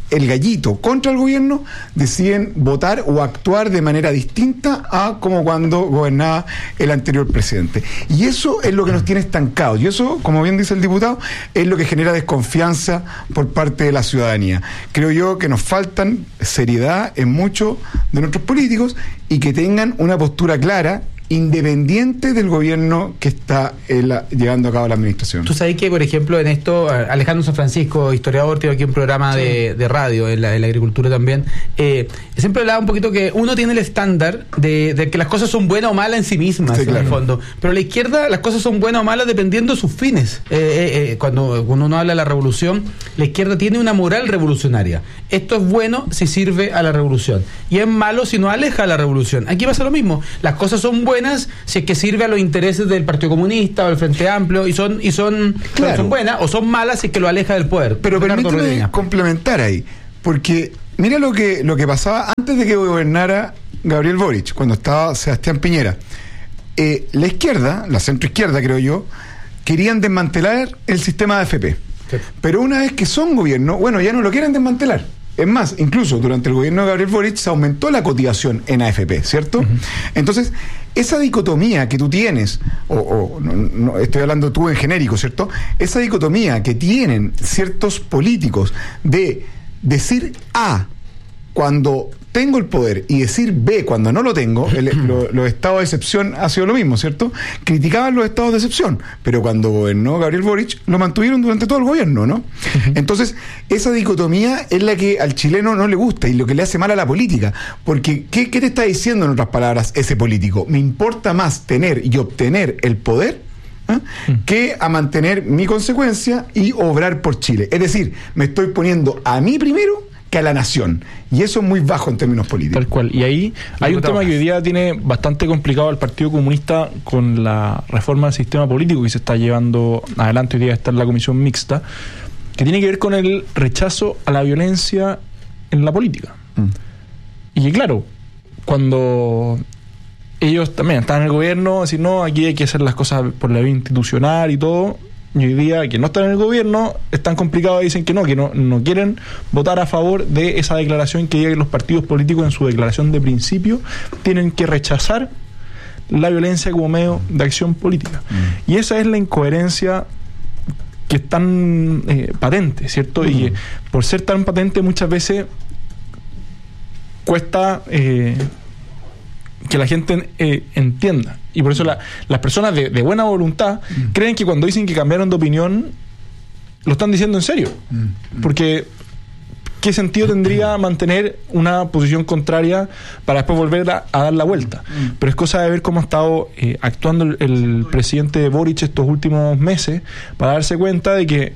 el gallito contra el gobierno, deciden votar o actuar de manera distinta a como cuando gobernaba el anterior presidente. Y eso es lo que nos tiene estancados. Y eso, como bien dice el diputado, es lo que genera desconfianza por parte de la ciudadanía. Creo yo que nos faltan seriedad en muchos de nuestros políticos y que tengan una postura clara, independiente del gobierno que está eh, la, llevando a cabo la administración. Tú sabes que, por ejemplo, en esto, Alejandro San Francisco, historiador, tiene aquí un programa sí. de, de radio en la, en la agricultura también, eh, siempre hablaba un poquito que uno tiene el estándar de, de que las cosas son buenas o malas en sí mismas, sí, en claro. el fondo, pero la izquierda, las cosas son buenas o malas dependiendo de sus fines. Eh, eh, eh, cuando, cuando uno habla de la revolución, la izquierda tiene una moral revolucionaria. Esto es bueno si sirve a la revolución, y es malo si no aleja a la revolución. Aquí pasa lo mismo, las cosas son buenas si es que sirve a los intereses del Partido Comunista o del Frente Amplio, y son y son, claro. son buenas, o son malas si es que lo aleja del poder. Pero permíteme complementar ahí, porque mira lo que lo que pasaba antes de que gobernara Gabriel Boric, cuando estaba Sebastián Piñera. Eh, la izquierda, la centroizquierda creo yo, querían desmantelar el sistema de A F P. Sí. Pero una vez que son gobierno, bueno, ya no lo quieren desmantelar. Es más, incluso durante el gobierno de Gabriel Boric se aumentó la cotización en A F P, ¿cierto? Uh-huh. Entonces, esa dicotomía que tú tienes, o, o no, no, estoy hablando tú en genérico, ¿cierto? Esa dicotomía que tienen ciertos políticos de decir A cuando tengo el poder y decir B cuando no lo tengo, el, lo, los estados de excepción ha sido lo mismo, ¿cierto? Criticaban los estados de excepción, pero cuando gobernó Gabriel Boric lo mantuvieron durante todo el gobierno, ¿no? Uh-huh. Entonces, esa dicotomía es la que al chileno no le gusta y lo que le hace mal a la política, porque ¿qué, qué te está diciendo en otras palabras ese político? Me importa más tener y obtener el poder ¿eh? Uh-huh. que a mantener mi consecuencia y obrar por Chile. Es decir, me estoy poniendo a mí primero que a la nación, y eso es muy bajo en términos políticos. Tal cual, y ahí hay un tema que hoy día tiene bastante complicado al Partido Comunista con la reforma del sistema político que se está llevando adelante. Hoy día está en la comisión mixta, que tiene que ver con el rechazo a la violencia en la política. Mm. Y que claro, cuando ellos también están en el gobierno, decir no, aquí hay que hacer las cosas por la vía institucional y todo, y hoy día que no están en el gobierno están complicados y dicen que no, que no, no quieren votar a favor de esa declaración que diga que los partidos políticos en su declaración de principio tienen que rechazar la violencia como medio de acción política. Mm. Y esa es la incoherencia que es tan eh, patente, ¿cierto? Mm. Y que por ser tan patente muchas veces cuesta eh, que la gente eh, entienda. Y por eso la, las personas de, de buena voluntad mm. creen que cuando dicen que cambiaron de opinión, lo están diciendo en serio. Mm. Porque ¿qué sentido tendría mantener una posición contraria para después volver a, a dar la vuelta? Mm. Pero es cosa de ver cómo ha estado eh, actuando el, el presidente Boric estos últimos meses para darse cuenta de que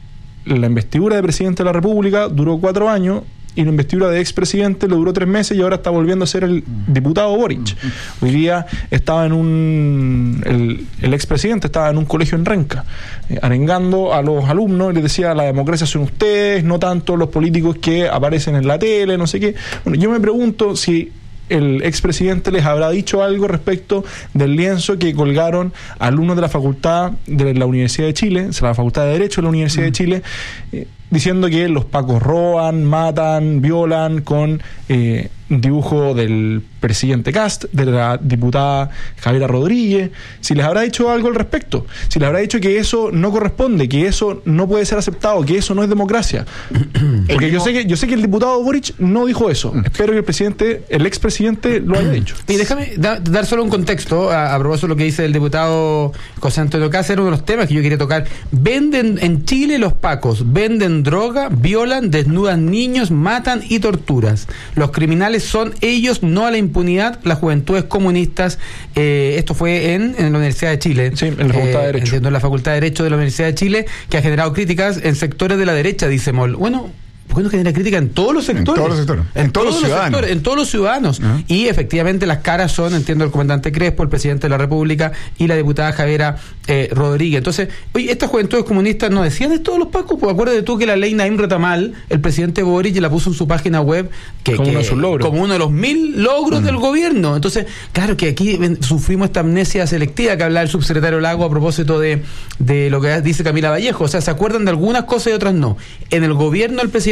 la investidura de presidente de la República duró cuatro años y la investidura de expresidente lo duró tres meses y ahora está volviendo a ser el diputado Boric. Hoy día estaba en un... El, el expresidente estaba en un colegio en Renca, eh, arengando a los alumnos y les decía, la democracia son ustedes, no tanto los políticos que aparecen en la tele, no sé qué. Bueno, yo me pregunto si el expresidente les habrá dicho algo respecto del lienzo que colgaron alumnos de la facultad de la Universidad de Chile, o sea, la Facultad de Derecho de la Universidad mm. de Chile, eh, diciendo que los pacos roban, matan, violan, con eh, un dibujo del presidente Kast, de la diputada Javiera Rodríguez, si les habrá dicho algo al respecto, si les habrá dicho que eso no corresponde, que eso no puede ser aceptado, que eso no es democracia. Porque yo sé que yo sé que el diputado Boric no dijo eso. Espero que el presidente, el expresidente lo haya dicho. Y déjame da, dar solo un contexto a, a propósito de lo que dice el diputado José Antonio Cáceres, uno de los temas que yo quería tocar. Venden en Chile los pacos, venden droga, violan, desnudan niños, matan y torturas. Los criminales son ellos, no a la impunidad, las juventudes comunistas. Eh, esto fue en, en la Universidad de Chile. Sí, en la Facultad eh, de Derecho. Entiendo, en la Facultad de Derecho de la Universidad de Chile, que ha generado críticas en sectores de la derecha, dice Moll. Bueno, ¿por qué no genera crítica en todos los sectores? En todos los sectores. En, en todos, todos los ciudadanos. Sectores, en todos los ciudadanos. Uh-huh. Y efectivamente las caras son, entiendo, el comandante Crespo, el presidente de la República y la diputada Javiera eh, Rodríguez. Entonces, oye, estas juventudes comunistas no decían de todos los pacos. Pues acuérdate tú que la ley Naim Retamal, el presidente Boric la puso en su página web que, como, que, uno, de sus logros. como uno de los mil logros uh-huh. del gobierno. Entonces, claro que aquí sufrimos esta amnesia selectiva que hablaba el subsecretario Lago a propósito de, de lo que dice Camila Vallejo. O sea, se acuerdan de algunas cosas y otras no. En el gobierno del presidente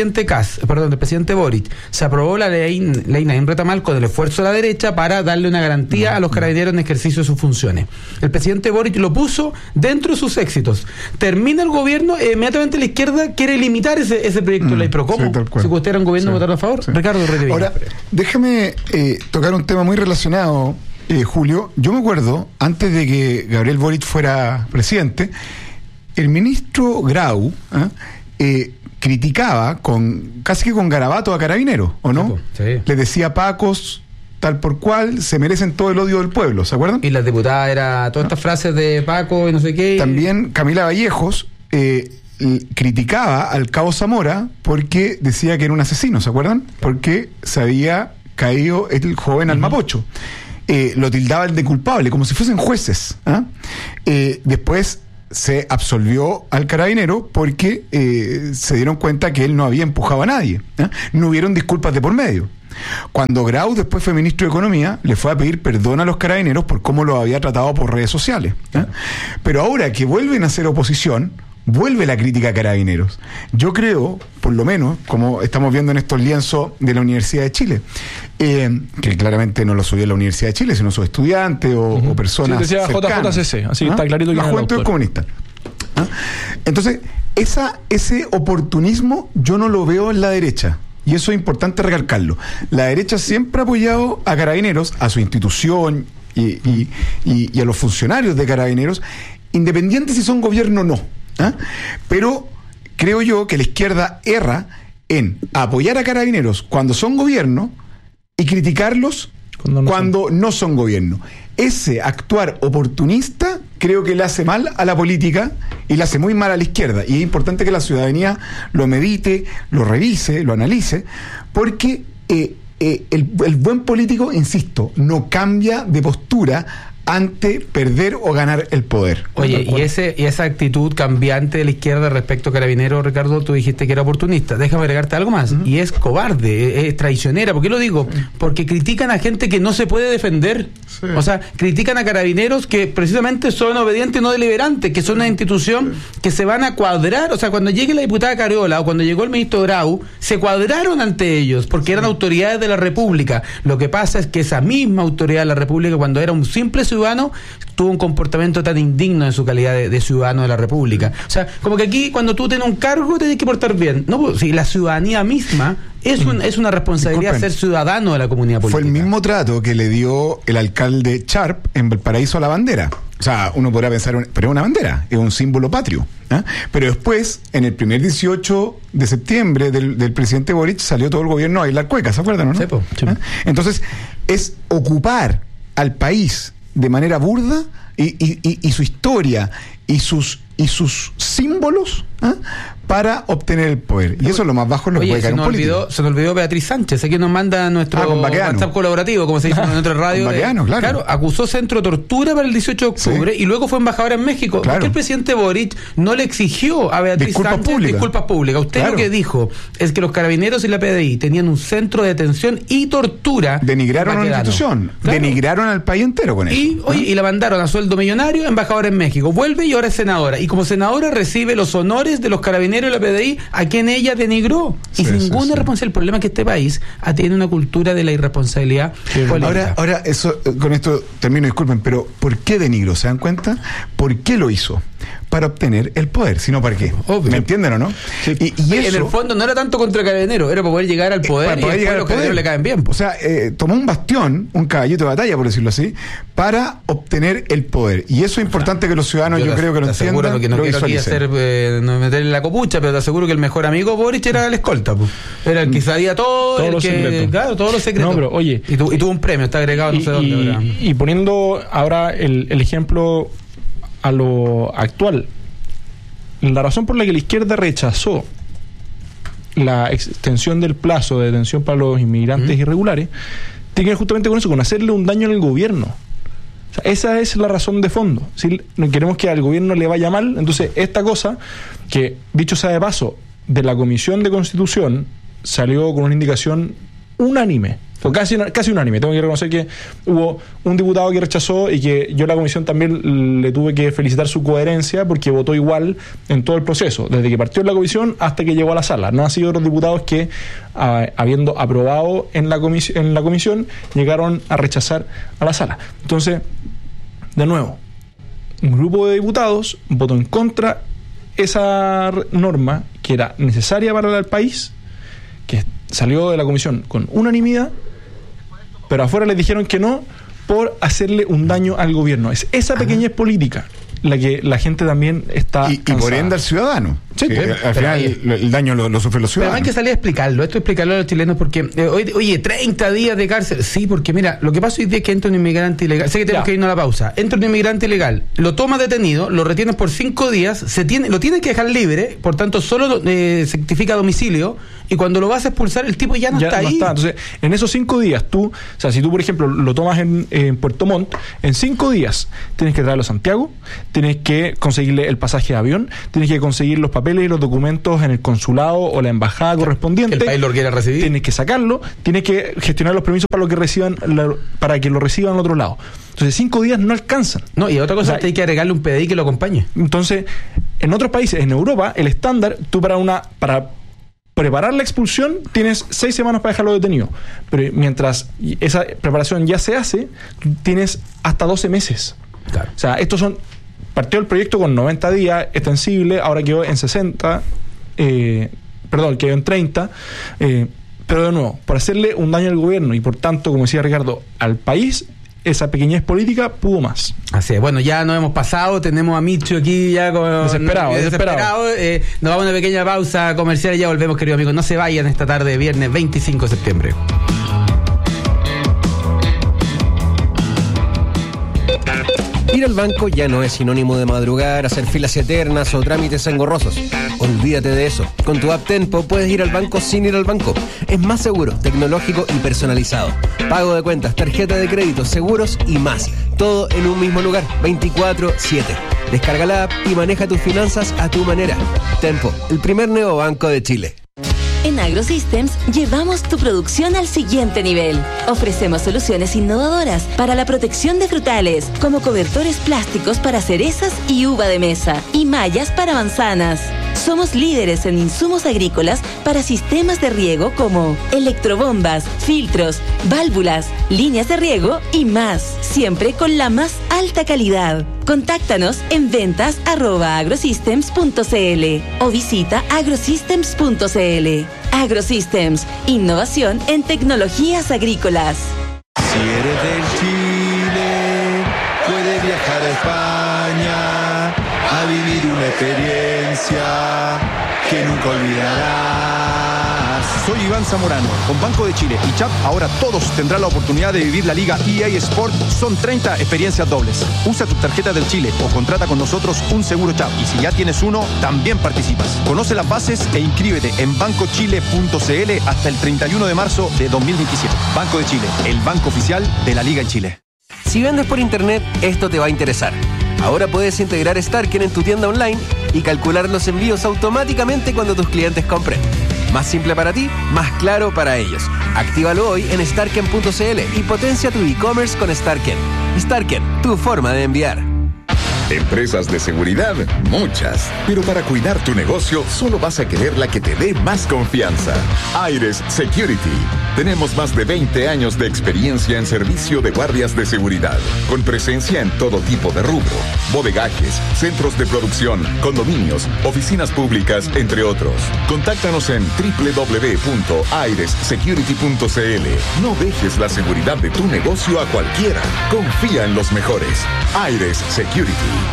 presidente Kass, perdón, del presidente Boric, se aprobó la ley, ley Naim Retamal con el esfuerzo de la derecha para darle una garantía a los carabineros en ejercicio de sus funciones. El presidente Boric lo puso dentro de sus éxitos. Termina el gobierno e inmediatamente la izquierda quiere limitar ese, ese proyecto de ley. ¿Pero cómo? Sí, si usted era un gobierno, Sí. votaron a favor. Sí. Ricardo Reyes. Ahora, déjame eh, tocar un tema muy relacionado, eh, Julio. Yo me acuerdo, antes de que Gabriel Boric fuera presidente, el ministro Grau ¿eh? Eh, criticaba con casi que con garabato a Carabineros, ¿o no? Sí. Le decía pacos tal por cual, se merecen todo el odio del pueblo, ¿se acuerdan? Y las diputadas era todas estas frases de Paco y no sé qué. También Camila Vallejos eh, l- criticaba al Cabo Zamora porque decía que era un asesino, ¿se acuerdan? Porque se había caído el joven al Mapocho. Eh, lo tildaban de culpable, como si fuesen jueces. ¿ah? Eh, después se absolvió al carabinero porque eh, se dieron cuenta que él no había empujado a nadie. ¿ah? No hubieron disculpas de por medio. Cuando Grau después fue ministro de Economía, le fue a pedir perdón a los carabineros por cómo lo había tratado por redes sociales. ¿eh? Pero ahora que vuelven a hacer oposición, vuelve la crítica a Carabineros. Yo creo, por lo menos, como estamos viendo en estos lienzos de la Universidad de Chile, eh, que claramente no lo subió la Universidad de Chile, sino sus estudiantes o, uh-huh. o personas Sí, decía cercanas. J J C C, así ¿Ah? está clarito que la es el juventud autor. comunista. ¿Ah? Entonces, esa, ese oportunismo yo no lo veo en la derecha. Y eso es importante recalcarlo. La derecha siempre ha apoyado a Carabineros, a su institución y, y, y, y a los funcionarios de Carabineros, independientes si son gobierno o no. ¿ah? Pero creo yo que la izquierda erra en apoyar a Carabineros cuando son gobierno y criticarlos cuando no, cuando son. no son gobierno. Ese actuar oportunista creo que le hace mal a la política y le hace muy mal a la izquierda. Y es importante que la ciudadanía lo medite, lo revise, lo analice, porque eh, eh, el, el buen político, insisto, no cambia de postura ante perder o ganar el poder. Oye, y ese y esa actitud cambiante de la izquierda respecto a Carabineros, Ricardo, tú dijiste que era oportunista. Déjame agregarte algo más. Uh-huh. Y es cobarde, es, es traicionera. ¿Por qué lo digo? Porque critican a gente que no se puede defender. Sí. O sea, critican a Carabineros que precisamente son obedientes y no deliberantes, que son una institución sí. que se van a cuadrar. O sea, cuando llegue la diputada Cariola o cuando llegó el ministro Grau, se cuadraron ante ellos porque sí. eran autoridades de la República. Lo que pasa es que esa misma autoridad de la República, cuando era un simple ciudadano, ciudadano tuvo un comportamiento tan indigno en su calidad de, de ciudadano de la República. O sea, como que aquí cuando tú tienes un cargo te tienes que portar bien. No, si la ciudadanía misma es un, es una responsabilidad Disculpen. ser ciudadano de la comunidad política. Fue el mismo trato que le dio el alcalde Sharp en Valparaíso a la bandera. O sea, uno podrá pensar, pero es una bandera, es un símbolo patrio. ¿eh? Pero después, en el primer dieciocho de septiembre del, del presidente Boric, salió todo el gobierno a bailar cuecas, ¿se acuerdan, no? Sí, po, sí. ¿Eh? Entonces, es ocupar al país de manera burda y, y, y, y su historia y sus y sus símbolos ¿eh? para obtener el poder. Y eso es lo más bajo en lo que puede caer un político. Olvidó, se nos olvidó Beatriz Sánchez, aquí nos manda nuestro ah, WhatsApp colaborativo, como se dice en nuestra radio. Con Baqueano, de, claro. claro. Acusó centro tortura para el dieciocho de octubre sí. y luego fue embajadora en México. Claro. ¿Por qué el presidente Boric no le exigió a Beatriz disculpas Sánchez públicas. disculpas públicas? Usted claro. lo que dijo es que los carabineros y la P D I tenían un centro de detención y tortura. Denigraron a la institución, claro. denigraron al país entero con eso. Y, oye, ¿eh? y la mandaron a sueldo millonario, embajadora en México. Vuelve y ahora es senadora. Y como senadora recibe los honores de los carabineros y la P D I a quien ella denigró. Y sí, sin sí, ninguna sí. responsabilidad. El problema es que este país tiene una cultura de la irresponsabilidad sí, política. Ahora, ahora eso, con esto termino, disculpen, pero ¿por qué denigró? ¿Se dan cuenta? ¿Por qué lo hizo? Para obtener el poder, sino para qué. Obvio. ¿Me entienden o no? Sí. Y, y eso, en el fondo no era tanto contra Carabineros, era para poder llegar al poder para poder y llegar al los poder. Carabineros le caen bien. O sea, eh, tomó un bastión, un caballito de batalla, por decirlo así, para obtener el poder. Y eso es importante o sea, que los ciudadanos, yo, yo creo que lo te entiendan. Aseguro que no lo quiero aquí hacer, eh, no meterle la copucha, pero te aseguro que el mejor amigo Boric era el escolta. Pues. Era el que sabía todo, todos el los que, secretos. Claro, todos los secretos. No, pero oye. Y, tu, y tuvo un premio, está agregado no y, sé dónde. Y, ahora. y poniendo ahora el, el ejemplo a lo actual. La razón por la que la izquierda rechazó la extensión del plazo de detención para los inmigrantes mm. irregulares tiene que ver justamente con eso, con hacerle un daño al gobierno. O sea, esa es la razón de fondo. Si no queremos que al gobierno le vaya mal, entonces esta cosa, que dicho sea de paso, de la Comisión de Constitución salió con una indicación unánime. Fue casi, casi unánime. Tengo que reconocer que hubo un diputado que rechazó y que yo a la comisión también le tuve que felicitar su coherencia porque votó igual en todo el proceso, desde que partió en la comisión hasta que llegó a la sala. No han sido otros diputados que, uh, habiendo aprobado en la, comis- en la comisión, llegaron a rechazar a la sala. Entonces, de nuevo, un grupo de diputados votó en contra esa norma que era necesaria para el país, que salió de la comisión con unanimidad, pero afuera les dijeron que no por hacerle un daño al gobierno. Es esa pequeñez política la que la gente también está y, y por ende al ciudadano. Sí, sí, al final ahí, el, el daño lo, lo sufren los ciudadanos. Pero hay que salir a explicarlo, esto explicarlo a los chilenos porque, eh, oye, oye, treinta días de cárcel. Sí, porque mira, lo que pasa hoy día es que entra un inmigrante ilegal. Sé que tenemos ya. que irnos a la pausa. Entra un inmigrante ilegal, lo toma detenido, lo retienes por cinco días, se tiene, lo tienes que dejar libre, por tanto solo eh, certifica domicilio, y cuando lo vas a expulsar el tipo ya no ya está no ahí. Está. Entonces, en esos cinco días, tú, o sea, si tú por ejemplo lo tomas en, en Puerto Montt, en cinco días tienes que traerlo a Santiago, tienes que conseguirle el pasaje de avión, tienes que conseguir los papeles y los documentos en el consulado o la embajada correspondiente. El país lo quiera recibir. Tienes que sacarlo, tienes que gestionar los permisos para lo que reciban, la, para que lo reciban al otro lado. Entonces, cinco días no alcanzan. No, y otra cosa, o sea, hay que agregarle un P D I que lo acompañe. Entonces, en otros países, en Europa, el estándar, tú para una para preparar la expulsión tienes seis semanas para dejarlo detenido. Pero mientras esa preparación ya se hace, tienes hasta doce meses. Claro. O sea, estos son... Partió el proyecto con noventa días, extensible, ahora quedó en sesenta, eh, perdón, quedó en treinta, eh, pero de nuevo, por hacerle un daño al gobierno y por tanto, como decía Ricardo, al país, esa pequeñez política pudo más. Así es, bueno, ya nos hemos pasado, tenemos a Micho aquí ya con, desesperado, eh, desesperado. desesperado eh, nos vamos a una pequeña pausa comercial y ya volvemos, queridos amigos. No se vayan esta tarde de viernes veinticinco de septiembre. Ir al banco ya no es sinónimo de madrugar, hacer filas eternas o trámites engorrosos. Olvídate de eso. Con tu app Tenpo puedes ir al banco sin ir al banco. Es más seguro, tecnológico y personalizado. Pago de cuentas, tarjeta de crédito, seguros y más. Todo en un mismo lugar, veinticuatro siete. Descarga la app y maneja tus finanzas a tu manera. Tenpo, el primer neobanco de Chile. En AgroSystems llevamos tu producción al siguiente nivel. Ofrecemos soluciones innovadoras para la protección de frutales, como cobertores plásticos para cerezas y uva de mesa, y mallas para manzanas. Somos líderes en insumos agrícolas para sistemas de riego como electrobombas, filtros, válvulas, líneas de riego y más, siempre con la más alta calidad. Contáctanos en ventas arroba agrosystems punto cl o visita agrosystems punto cl. AgroSystems, innovación en tecnologías agrícolas. Si eres del Chile, puedes viajar a España a vivir una experiencia que nunca olvidarás. Soy Iván Zamorano. Con Banco de Chile y Chap, ahora todos tendrán la oportunidad de vivir la Liga E A Sport. Son treinta experiencias dobles. Usa tu tarjeta del Chile o contrata con nosotros un seguro Chap. Y si ya tienes uno, también participas. Conoce las bases e inscríbete en banco chile punto cl hasta el treinta y uno de marzo de dos mil veintisiete. Banco de Chile, el banco oficial de la Liga en Chile. Si vendes por internet, esto te va a interesar. Ahora puedes integrar Starken en tu tienda online y calcular los envíos automáticamente cuando tus clientes compren. Más simple para ti, más claro para ellos. Actívalo hoy en starken punto cl y potencia tu e-commerce con Starken. Starken, tu forma de enviar. Empresas de seguridad, muchas. Pero para cuidar tu negocio, solo vas a querer la que te dé más confianza. Aires Security. Tenemos más de veinte años de experiencia en servicio de guardias de seguridad, con presencia en todo tipo de rubro, bodegajes, centros de producción, condominios, oficinas públicas, entre otros. Contáctanos en doble u doble u doble u punto aires security punto cl. No dejes la seguridad de tu negocio a cualquiera. Confía en los mejores. Aires Security.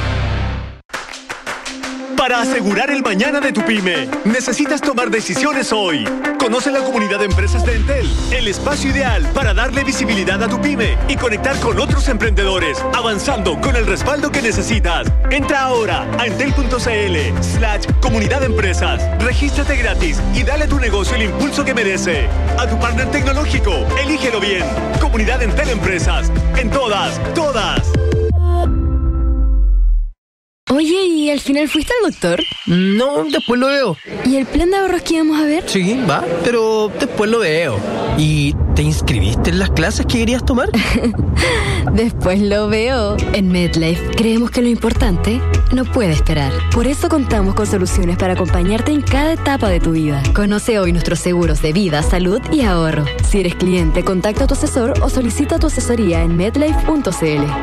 Para asegurar el mañana de tu pyme, necesitas tomar decisiones hoy. Conoce la comunidad de empresas de Entel, el espacio ideal para darle visibilidad a tu pyme y conectar con otros emprendedores, avanzando con el respaldo que necesitas. Entra ahora a entel punto cl slash comunidad de empresas. Regístrate gratis y dale a tu negocio el impulso que merece. A tu partner tecnológico, elígelo bien. Comunidad Entel Empresas. En todas, todas. Oye, ¿y al final fuiste al doctor? No, después lo veo. ¿Y el plan de ahorros que íbamos a ver? Sí, va, pero después lo veo. ¿Y te inscribiste en las clases que querías tomar? Después lo veo. En MedLife creemos que lo importante no puede esperar. Por eso contamos con soluciones para acompañarte en cada etapa de tu vida. Conoce hoy nuestros seguros de vida, salud y ahorro. Si eres cliente, contacta a tu asesor o solicita tu asesoría en medlife punto c l.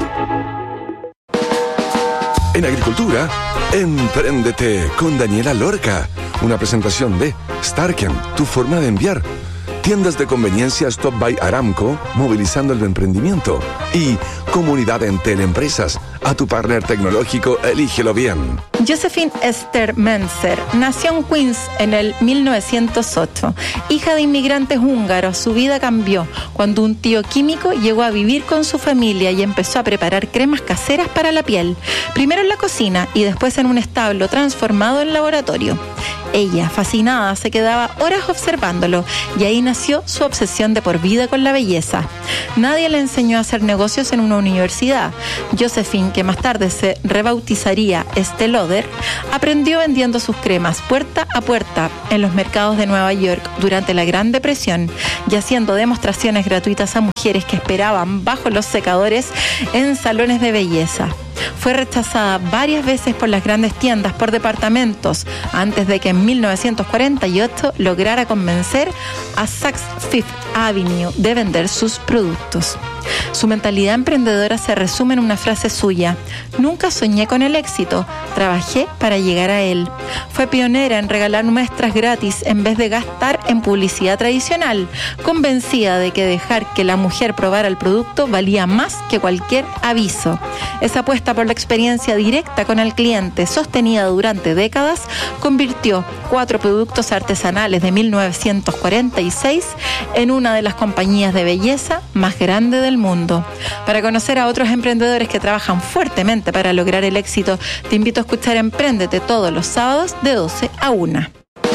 En agricultura, empréndete con Daniela Lorca. Una presentación de Starken, tu forma de enviar. Tiendas de conveniencia Stop by Aramco, movilizando el emprendimiento. Y Comunidad Entel Empresas, a tu partner tecnológico, elígelo bien. Josephine Esther Menzer nació en Queens en el mil novecientos ocho. Hija de inmigrantes húngaros, su vida cambió cuando un tío químico llegó a vivir con su familia y empezó a preparar cremas caseras para la piel. Primero en la cocina y después en un establo transformado en laboratorio. Ella, fascinada, se quedaba horas observándolo y ahí nació su obsesión de por vida con la belleza. Nadie le enseñó a hacer negocios en una universidad. Josephine, que más tarde se rebautizaría Estée Lauder, aprendió vendiendo sus cremas puerta a puerta en los mercados de Nueva York durante la Gran Depresión y haciendo demostraciones gratuitas a mujeres que esperaban bajo los secadores en salones de belleza. Fue rechazada varias veces por las grandes tiendas por departamentos antes de que en mil novecientos cuarenta y ocho lograra convencer a Saks Fifth Avenue de vender sus productos. Su mentalidad emprendedora se resume en una frase suya: nunca soñé con el éxito, trabajé para llegar a él. Fue pionera en regalar muestras gratis en vez de gastar en publicidad tradicional, convencida de que dejar que la mujer probara el producto valía más que cualquier aviso. Esa apuesta por la experiencia directa con el cliente, sostenida durante décadas, convirtió cuatro productos artesanales de mil novecientos cuarenta y seis en una de las compañías de belleza más grandes del mundo. Para conocer a otros emprendedores que trabajan fuertemente para lograr el éxito, te invito a escuchar Empréndete todos los sábados de doce a una.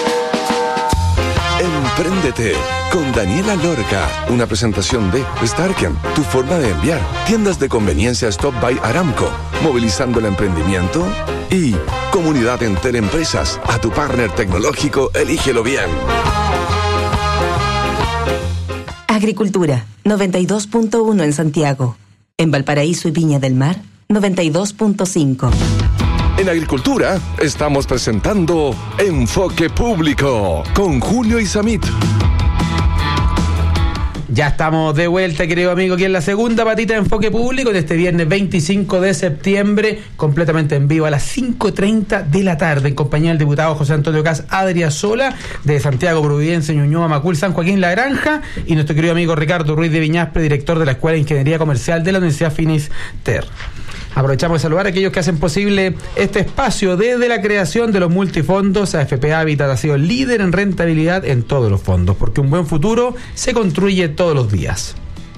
Empréndete con Daniela Lorca. Una presentación de Starken, tu forma de enviar. Tiendas de conveniencia Stop by Aramco, movilizando el emprendimiento. Y Comunidad Entel Empresas, a tu partner tecnológico, elígelo bien. Agricultura, noventa y dos punto uno en Santiago. En Valparaíso y Viña del Mar, noventa y dos punto cinco. En agricultura, estamos presentando Enfoque Público con Julio Isamit. Ya estamos de vuelta, querido amigo, aquí en la segunda patita de Enfoque Público de este viernes veinticinco de septiembre, completamente en vivo a las cinco treinta de la tarde, en compañía del diputado José Antonio Caz Adriasola, de Santiago, Providencia, Ñuñoa, Macul, San Joaquín, La Granja, y nuestro querido amigo Ricardo Ruiz de Viñaspre, director de la Escuela de Ingeniería Comercial de la Universidad Finisterre. Aprovechamos de saludar a aquellos que hacen posible este espacio. Desde la creación de los multifondos, A F P Habitat ha sido líder en rentabilidad en todos los fondos, porque un buen futuro se construye todos los días.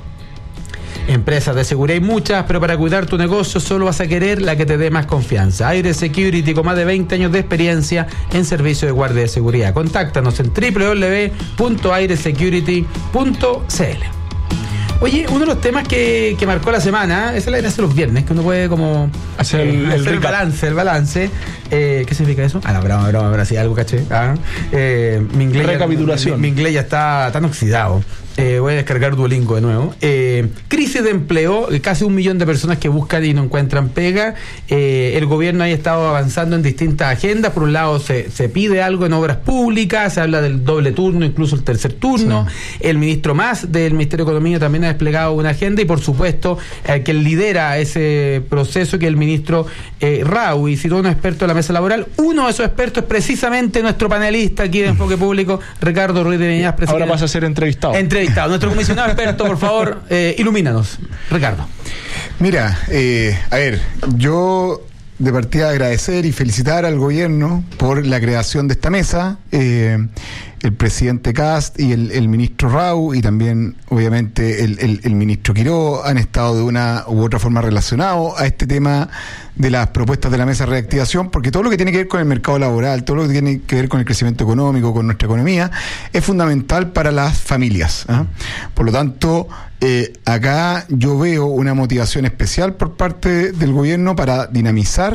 Empresas de seguridad hay muchas, pero para cuidar tu negocio solo vas a querer la que te dé más confianza. Aire Security, con más de veinte años de experiencia en servicio de guardia de seguridad. Contáctanos en doble u doble u doble u punto aire security punto c l. Oye, uno de los temas que, que marcó la semana, esa es la gracia de los viernes, que uno puede como hacer el, eh, hacer el, el balance, el balance. Eh, ¿Qué significa eso? Ah, no, broma, broma, broma, sí, algo caché. Ah, eh, mi inglés Recapitulación. Ya, mi, mi inglés ya está tan oxidado. Eh, voy a descargar Duolingo de nuevo. Eh, crisis de empleo, casi un millón de personas que buscan y no encuentran pega. Eh, el gobierno ha estado avanzando en distintas agendas. Por un lado se, se pide algo en obras públicas, se habla del doble turno, incluso el tercer turno. Sí. El ministro Mas del Ministerio de Economía también ha desplegado una agenda y por supuesto eh, que lidera ese proceso, que el ministro eh, Rau, y citó a un experto de la mesa laboral. Uno de esos expertos es precisamente nuestro panelista aquí de Enfoque Público, Ricardo Ruiz de Viñas. Ahora pasa a ser entrevistado. Entrevistado. Nuestro comisionado experto, por favor, eh, ilumínanos, Ricardo. Mira, eh, a ver, yo de partida agradecer y felicitar al gobierno por la creación de esta mesa. Eh, el presidente Cast y el, el ministro Rau y también obviamente el, el, el ministro Quiró han estado de una u otra forma relacionados a este tema de las propuestas de la mesa de reactivación, porque todo lo que tiene que ver con el mercado laboral, todo lo que tiene que ver con el crecimiento económico, con nuestra economía, es fundamental para las familias, ¿eh? Por lo tanto, eh, acá yo veo una motivación especial por parte del gobierno para dinamizar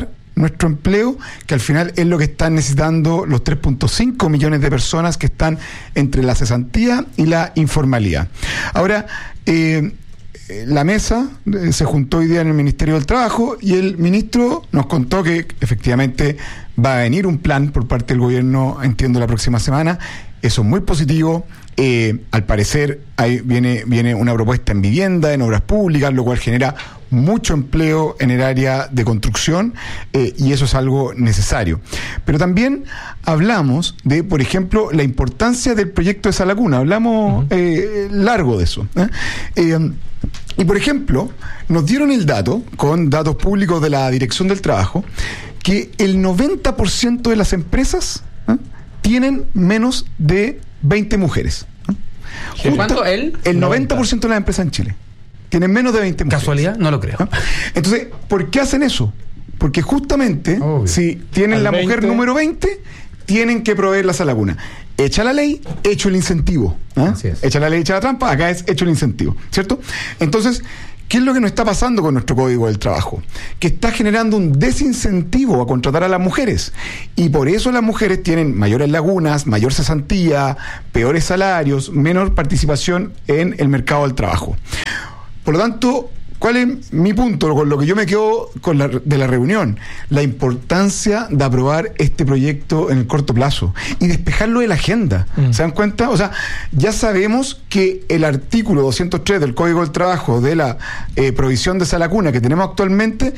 nuestro empleo, que al final es lo que están necesitando los tres punto cinco millones de personas que están entre la cesantía y la informalidad. Ahora, eh, la mesa eh, se juntó hoy día en el Ministerio del Trabajo y el ministro nos contó que efectivamente va a venir un plan por parte del gobierno, entiendo, la próxima semana. Eso es muy positivo. Eh, al parecer ahí viene, viene una propuesta en vivienda, en obras públicas, lo cual genera mucho empleo en el área de construcción, eh, y eso es algo necesario. Pero también hablamos de, por ejemplo, la importancia del proyecto de Salacuna. Hablamos uh-huh. eh, largo de eso. ¿eh? Eh, y, por ejemplo, nos dieron el dato, con datos públicos de la Dirección del Trabajo, que el noventa por ciento de las empresas ¿eh? tienen menos de veinte mujeres. ¿eh? ¿Cuánto? ¿El? El noventa por ciento de las empresas en Chile tienen menos de veinte mujeres. ¿Casualidad? No lo creo. ¿Ah? Entonces, ¿por qué hacen eso? Porque justamente, Obvio. si tienen Al la veinte mujer número veinte, tienen que proveer la Salacuna. Echa la ley, hecho el incentivo. ¿ah? Echa la ley, echa la trampa, acá es hecho el incentivo, ¿cierto? Entonces, ¿qué es lo que nos está pasando con nuestro Código del Trabajo? Que está generando un desincentivo a contratar a las mujeres. Y por eso las mujeres tienen mayores lagunas, mayor cesantía, peores salarios, menor participación en el mercado del trabajo. Por lo tanto, ¿cuál es mi punto? Con lo que yo me quedo con la, de la reunión, la importancia de aprobar este proyecto en el corto plazo y despejarlo de la agenda. Mm. ¿Se dan cuenta? O sea, ya sabemos que el artículo doscientos tres del Código del Trabajo de la eh, provisión de Salacuna que tenemos actualmente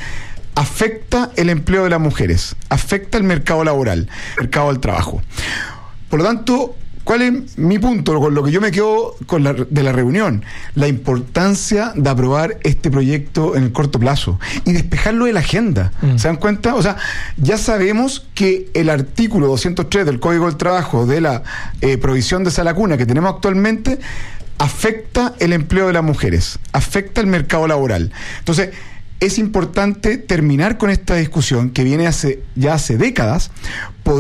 afecta el empleo de las mujeres, afecta el mercado laboral, el mercado del trabajo. Por lo tanto, ¿cuál es mi punto? Con lo que yo me quedo con la, de la reunión, la importancia de aprobar este proyecto en el corto plazo y despejarlo de la agenda. Mm. ¿Se dan cuenta? O sea, ya sabemos que el artículo doscientos tres del Código del Trabajo de la eh, provisión de Salacuna que tenemos actualmente afecta el empleo de las mujeres, afecta el mercado laboral. Entonces, es importante terminar con esta discusión que viene hace ya hace décadas.